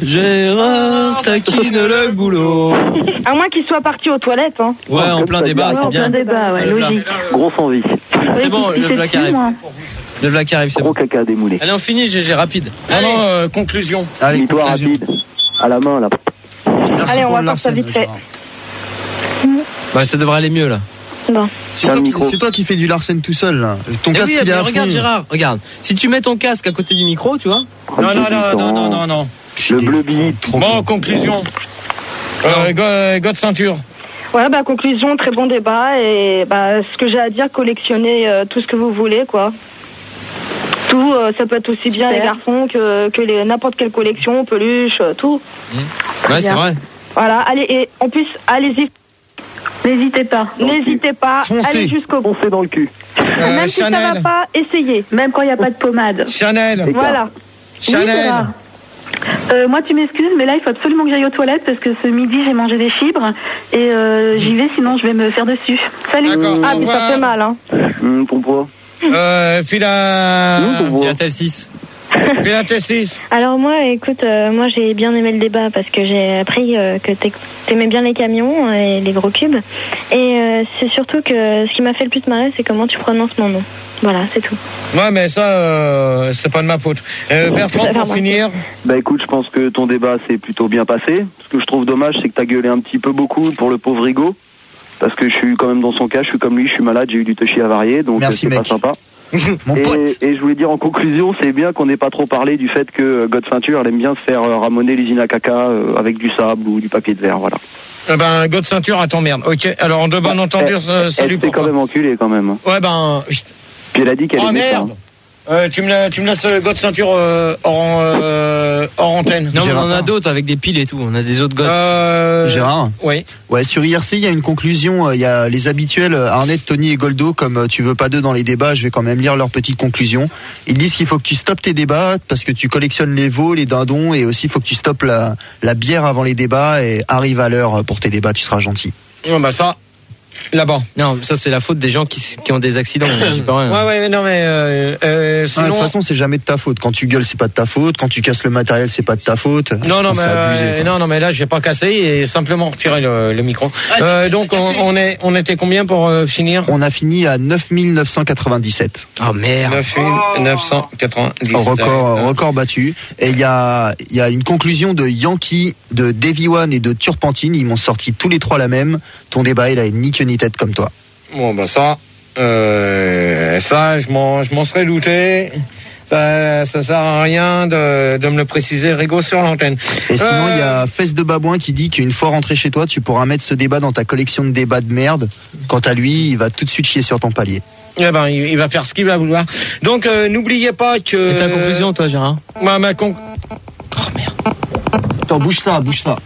Gérard taquine le boulot. À moins qu'il soit parti aux toilettes, hein. Ouais, en plein débat, Ouais, c'est en plein bien. débat, ouais, Le plat. logique. Grosse envie. C'est bon, qui le pisse black dessus, arrive. moi. Le black arrive, c'est Gros bon. caca démoulé. Allez, on finit, G G, rapide. ah non, euh, conclusion. Allez, Victoire conclusion. rapide. À la main, là. Merci Allez, on pour va le faire ça Larsen, vite fait. Gérard. Bah, ça devrait aller mieux là. Bon. C'est toi, Un qui- micro. c'est toi qui fais du Larsen tout seul là. Ton Eh casque oui, il est mais à regarde fond. Gérard, regarde. Si tu mets ton casque à côté du micro, tu vois. Non, non, non, non, non, non, non. Le bleu billet. Trop Bon, bien. conclusion. Euh, God, God ceinture. Ouais, bah conclusion, très bon débat et bah ce que j'ai à dire, collectionnez euh, tout ce que vous voulez, quoi. Tout, euh, ça peut être aussi bien les garçons que, que les n'importe quelle collection, peluche, euh, tout. Ouais, c'est bien. vrai. Voilà, allez, et en plus, allez-y, N'hésitez pas. n'hésitez pas, Foncez. allez jusqu'au bout. Foncez dans le cul. Euh, Même si ça va Chanel. pas, essayez. Même quand il n'y a pas de pommade. Chanel. Voilà. Oui, Chanel. Gérard. Euh, moi, tu m'excuses, mais là, il faut absolument que j'aille aux toilettes parce que ce midi, j'ai mangé des fibres et euh, j'y vais, sinon je vais me faire dessus. Salut. D'accord. Ah, Au mais ça revoir. fait mal, hein. Hum, ton poids. Euh, Phila. Hum, ton Il y poids. a tel six. Phila Tessis. Alors moi, écoute, euh, moi j'ai bien aimé le débat parce que j'ai appris euh, que t'aim- t'aimais bien les camions et les gros cubes. Et euh, c'est surtout que ce qui m'a fait le plus marrer, c'est comment tu prononces mon nom. Voilà, c'est tout. Ouais, mais ça, euh, c'est pas de ma faute. Euh, Bertrand, Ça va, pour moi. finir. Bah écoute, je pense que ton débat s'est plutôt bien passé. Ce que je trouve dommage, c'est que t'as gueulé un petit peu beaucoup pour le pauvre Rigaud. Parce que je suis quand même dans son cas, je suis comme lui, je suis malade, j'ai eu du touchy avarié, donc Merci, euh, c'est mec. pas sympa. Mon pote. Et, et je voulais dire en conclusion, c'est bien qu'on n'ait pas trop parlé du fait que euh, God Ceinture, elle aime bien se faire euh, ramoner l'usine à caca euh, avec du sable ou du papier de verre, voilà. Eh ben, God ceinture à ton merde. Ok, alors de bon entendu, euh, Elle salut s'est pour quand même enculée quand même. Ouais, ben. je- Puis elle a dit qu'elle Oh aimait ça. merde. Euh, tu me la- tu me laisses euh, God ceinture euh, hors, euh, hors antenne. Non, mais on en a Gérard. d'autres avec des piles et tout. On a des autres gosses. Euh, Gérard. Oui. Ouais, sur I R C, il y a une conclusion. euh, Il y a les habituels euh, Arnett, Tony et Goldo. Comme euh, tu veux pas d'eux dans les débats, je vais quand même lire leur petite conclusion. Ils disent qu'il faut que tu stoppes tes débats parce que tu collectionnes les veaux, les dindons, et aussi il faut que tu stoppes la, la bière avant les débats et arrive à l'heure pour tes débats. Tu seras gentil. Bon, bah ça, là-bas. Non, ça c'est la faute des gens qui, qui ont des accidents. J'y peux rien. Ouais, ouais, mais non, mais euh, euh, Ah, sinon. de toute façon, c'est jamais de ta faute. Quand tu gueules, c'est pas de ta faute. Quand tu casses le matériel, c'est pas de ta faute. Non, non, mais, C'est abusé, euh, quoi. non, non, mais là, j'ai pas cassé et simplement retiré le, le micro. Euh, donc, on, on est, on était combien pour euh, finir? On a fini à neuf mille neuf cent quatre-vingt-dix-sept. Oh merde. neuf mille neuf cent quatre-vingt-dix. Record, record battu. Et il y a, il y a une conclusion de Yankee, de Davy One et de Turpentine. Ils m'ont sorti tous les trois la même. Ton débat, il a ni queue ni tête comme toi. Bon, bah ça, euh, ça, je m'en, je m'en serais douté. Ça, ça sert à rien de, de me le préciser, Rigaud, sur l'antenne. Et sinon, Euh, il y a Fesse de Babouin qui dit qu'une fois rentré chez toi, tu pourras mettre ce débat dans ta collection de débats de merde. Quant à lui, il va tout de suite chier sur ton palier. Eh ben, il, il va faire ce qu'il va vouloir. Donc, euh, n'oubliez pas que. Et ta conclusion, toi, Gérard? Ma, ma con... Oh merde. Attends, bouge ça, bouge ça.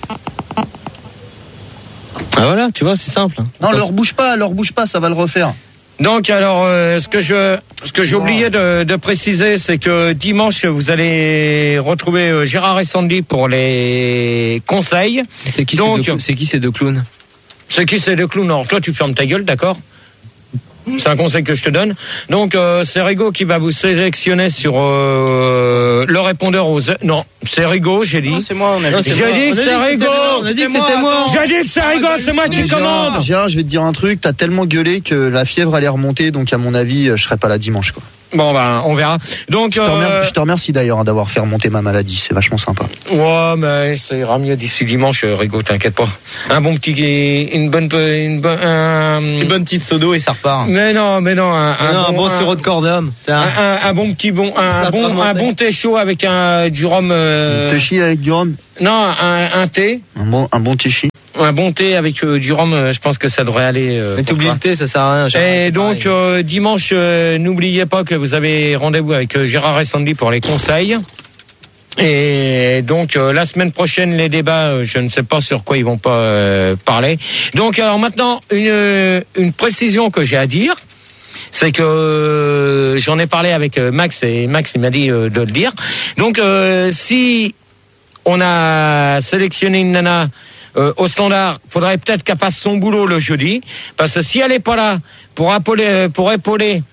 Ah voilà, tu vois, c'est simple. hein. Non, Parce- leur bouge pas, leur bouge pas, ça va le refaire. Donc, alors, euh, ce que je, ce que j'ai oublié de, de préciser, c'est que dimanche, vous allez retrouver euh, Gérard et Sandy pour les conseils. C'est qui, Donc, ces deux- c'est qui ces deux clowns? C'est qui ces deux clowns? Alors, toi, tu fermes ta gueule, d'accord? C'est un conseil que je te donne. Donc euh, c'est Rigo qui va vous sélectionner sur euh, le répondeur aux... Non, c'est Rigo, j'ai dit. Non, c'est moi, on a dit. J'ai dit que c'est Rigo. On a dit que c'était moi. J'ai dit que c'est Rigo, c'est moi qui commande. Gérard, je vais te dire un truc, t'as tellement gueulé que la fièvre allait remonter, donc à mon avis, je serai pas là dimanche, quoi. Bon ben on verra. Donc je te remercie, euh... je te remercie d'ailleurs hein, d'avoir fait remonter ma maladie, c'est vachement sympa. Ouais mais ça ira mieux d'ici dimanche, Rigo, t'inquiète pas. Un bon petit, une bonne, une bonne, un... une bonne petite sodo et ça repart. Mais non, mais non, un, mais un, non, bon, un bon un, sirop de cordum. Un, un, un bon petit bon, un, un bon, un bon thé chaud avec un du rhum. Euh... Un thé chi avec du rhum. Non, un, un thé. Un bon, un bon thé chi. Un bon thé avec euh, du rhum, euh, je pense que ça devrait aller. Euh, mais t'oublies le thé, ça sert à rien. Et donc euh, dimanche, euh, n'oubliez pas que vous avez rendez-vous avec euh, Gérard et Sandy pour les conseils. Et donc euh, la semaine prochaine, les débats, euh, je ne sais pas sur quoi ils vont pas euh, parler. Donc alors maintenant, une, une précision que j'ai à dire. C'est que euh, j'en ai parlé avec euh, Max et Max il m'a dit euh, de le dire. Donc euh, si on a sélectionné une nana Euh, au standard, faudrait peut-être qu'elle fasse son boulot le jeudi, parce que si elle est pas là pour épauler, pour épauler,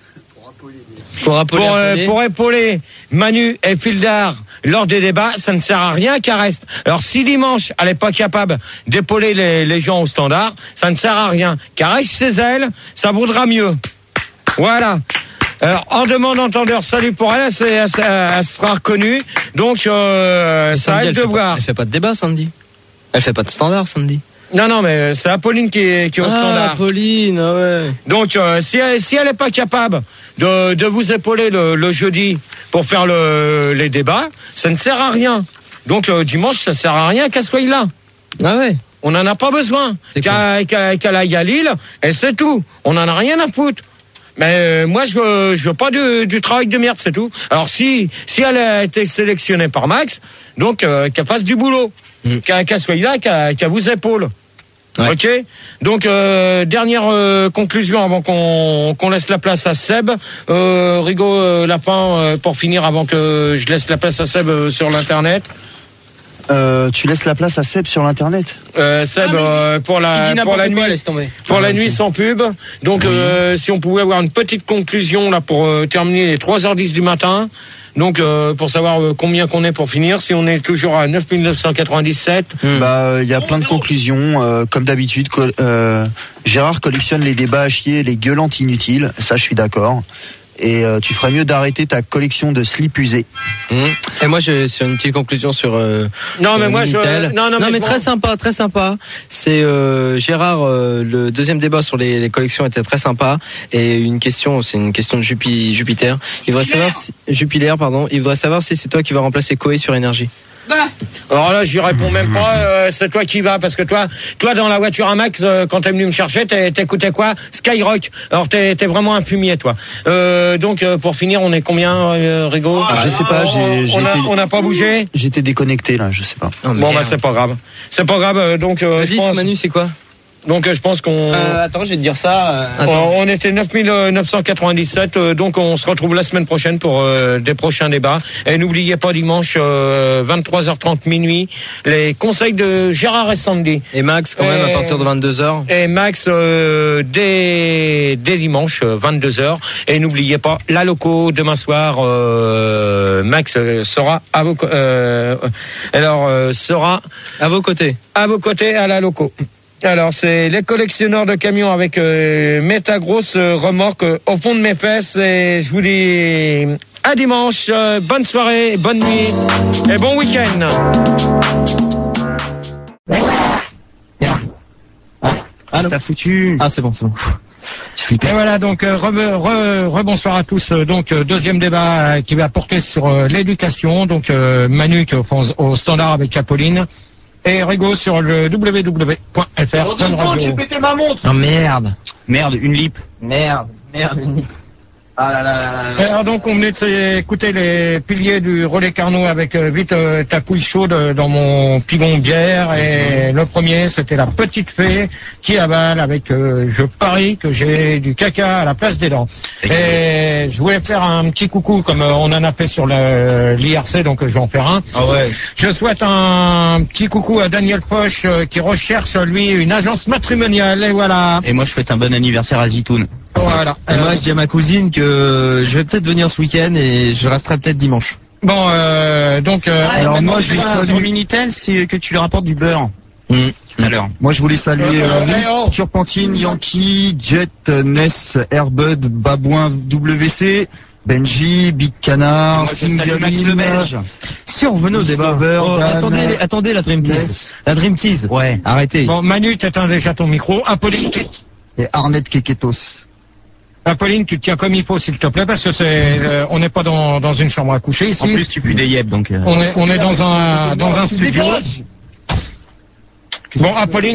pour, épauler, pour, euh, pour épauler Manu et Fildar lors des débats, ça ne sert à rien qu'elle reste. Alors si dimanche elle est pas capable d'épauler les, les gens au standard, ça ne sert à rien. Qu'elle reste chez elle, ça vaudra mieux. Voilà. Alors, en demande entendeur, salut pour elle, elle, elle, elle sera reconnue. Donc, euh, ça a de devoir. Elle fait pas de débat, Sandy. Elle fait pas de standard, Sandy. Non, non, mais c'est Apolline qui est, qui est au ah, standard. Apolline, ah ouais. Donc, euh, si elle, si elle est pas capable de, de vous épauler le, le jeudi pour faire le, les débats, ça ne sert à rien. Donc, euh, dimanche, ça sert à rien qu'elle soit là. Ah ouais. On n'en a pas besoin. Qu'elle, qu'elle, qu'elle aille à Lille, et c'est tout. On n'en a rien à foutre. Mais euh, moi, je veux, je veux pas du, du travail de merde, c'est tout. Alors, si, si elle a été sélectionnée par Max, donc, euh, qu'elle fasse du boulot. Mmh. Qu'elle, qu'elle soit là, qu'elle, qu'elle vous épaule. Ouais. Ok. Donc euh, dernière euh, conclusion avant qu'on, qu'on laisse la place à Seb. Euh, Rigo euh, Lapin euh, pour finir avant que je laisse la place à Seb euh, sur l'internet. Euh, tu laisses la place à Seb sur l'internet. Euh, Seb ah, euh, pour la pour la nuit quoi, laisse tomber. pour ah, la okay. nuit sans pub. Donc oui. euh, si on pouvait avoir une petite conclusion là pour euh, terminer les trois heures dix du matin. Donc euh, pour savoir euh, combien qu'on est pour finir, si on est toujours à neuf mille neuf cent quatre-vingt-dix-sept. Hmm. Bah il y a plein de conclusions euh, comme d'habitude. Co- euh, Gérard collectionne les débats à chier, les gueulantes inutiles. Ça je suis d'accord. Et euh, tu ferais mieux d'arrêter ta collection de slips usés. Mmh. Et moi, j'ai sur une petite conclusion sur. Euh, non, mais euh, moi, Minitel. je. Non, non, non mais, mais très sympa, très sympa. C'est euh, Gérard. Euh, le deuxième débat sur les, les collections était très sympa. Et une question, c'est une question de Jupi, Jupiter. Il voudrait savoir, si, Jupiler, pardon. Il voudrait savoir si c'est toi qui vas remplacer Koé sur Énergie. Alors là, j'y réponds même pas. Euh, c'est toi qui vas, parce que toi, toi dans la voiture à Max, euh, quand t'es venu me chercher, t'es, t'écoutais quoi? Skyrock. Alors t'es, t'es vraiment un fumier, toi. Euh, donc euh, pour finir, on est combien, euh, Rigo? Ah, je sais pas. J'ai, j'ai on a, été, on n'a pas bougé. J'étais déconnecté là, je sais pas. Oh, bon bah c'est pas grave. C'est pas grave. Donc euh, Vas-y, je pense... Manu, c'est quoi? Donc euh, je pense qu'on. Euh, attends, je vais te dire ça. Euh... On, on était neuf mille neuf cent quatre-vingt-dix-sept, euh, donc on se retrouve la semaine prochaine pour euh, des prochains débats. Et n'oubliez pas dimanche euh, vingt-trois heures trente minuit les conseils de Gérard et Sandy. Et Max quand même et, à partir de vingt-deux heures. Et Max euh, dès dès dimanche vingt-deux heures. Et n'oubliez pas la loco demain soir. Euh, Max sera à vos euh, alors euh, sera à vos côtés. À vos côtés à la loco. Alors, c'est les collectionneurs de camions avec euh, méta-grosse euh, remorque euh, au fond de mes fesses. Et je vous dis à dimanche. Euh, bonne soirée, bonne nuit et bon week-end. Ah, t'as foutu. Ah, c'est bon, c'est bon. Et voilà, donc euh, re, re, re, bonsoir à tous. Donc euh, deuxième débat euh, qui va porter sur euh, l'éducation. Donc euh, Manu qui est au, fond, au standard avec Apolline. Et Rigo sur le w w w point f r. Oh, j'ai pété ma montre. Oh merde. Merde, une lip. Merde, merde, une lip. Ah là là là là. Alors donc on venait d'écouter les piliers du relais Carnot avec euh, vite euh, ta couille chaude dans mon pigon bière. Et le premier c'était la petite fée qui avale avec euh, je parie que j'ai du caca à la place des dents. Et je voulais faire un petit coucou comme euh, on en a fait sur le, l'I R C, donc euh, je vais en faire un. Ah ouais. Je souhaite un petit coucou à Daniel Foch euh, qui recherche lui une agence matrimoniale. Et voilà. Et moi je souhaite un bon anniversaire à Zitoun. Voilà. Et moi, je dis à ma cousine que je vais peut-être venir ce week-end et je resterai peut-être dimanche. Bon, euh, donc... Euh, Alors moi, je vais Ton saluer... Minitel, c'est que tu lui rapportes du beurre. Mmh. Alors. Moi, je voulais saluer Euh, euh, hey, oh. Turpentine, Yankee, Jet, Ness, Airbud, Babouin, W C, Benji, Big Canard, Moi, je salue Singaline, Max le Belge. Si on revenait au débat. Discover, Oh, Dan, attendez, les- attendez la Dream Tease. Yes. La Dream Tease. Ouais. Arrêtez. Bon, Manu, t'éteins déjà ton micro. Apolline, tu, et Arnett Keketos. Apolline, tu te tiens comme il faut, s'il te plaît, parce que c'est, euh, on n'est pas dans, dans une chambre à coucher ici. En plus, tu pues des yeux, donc. euh, On est, on est dans un, dans un studio. Bon, Apolline.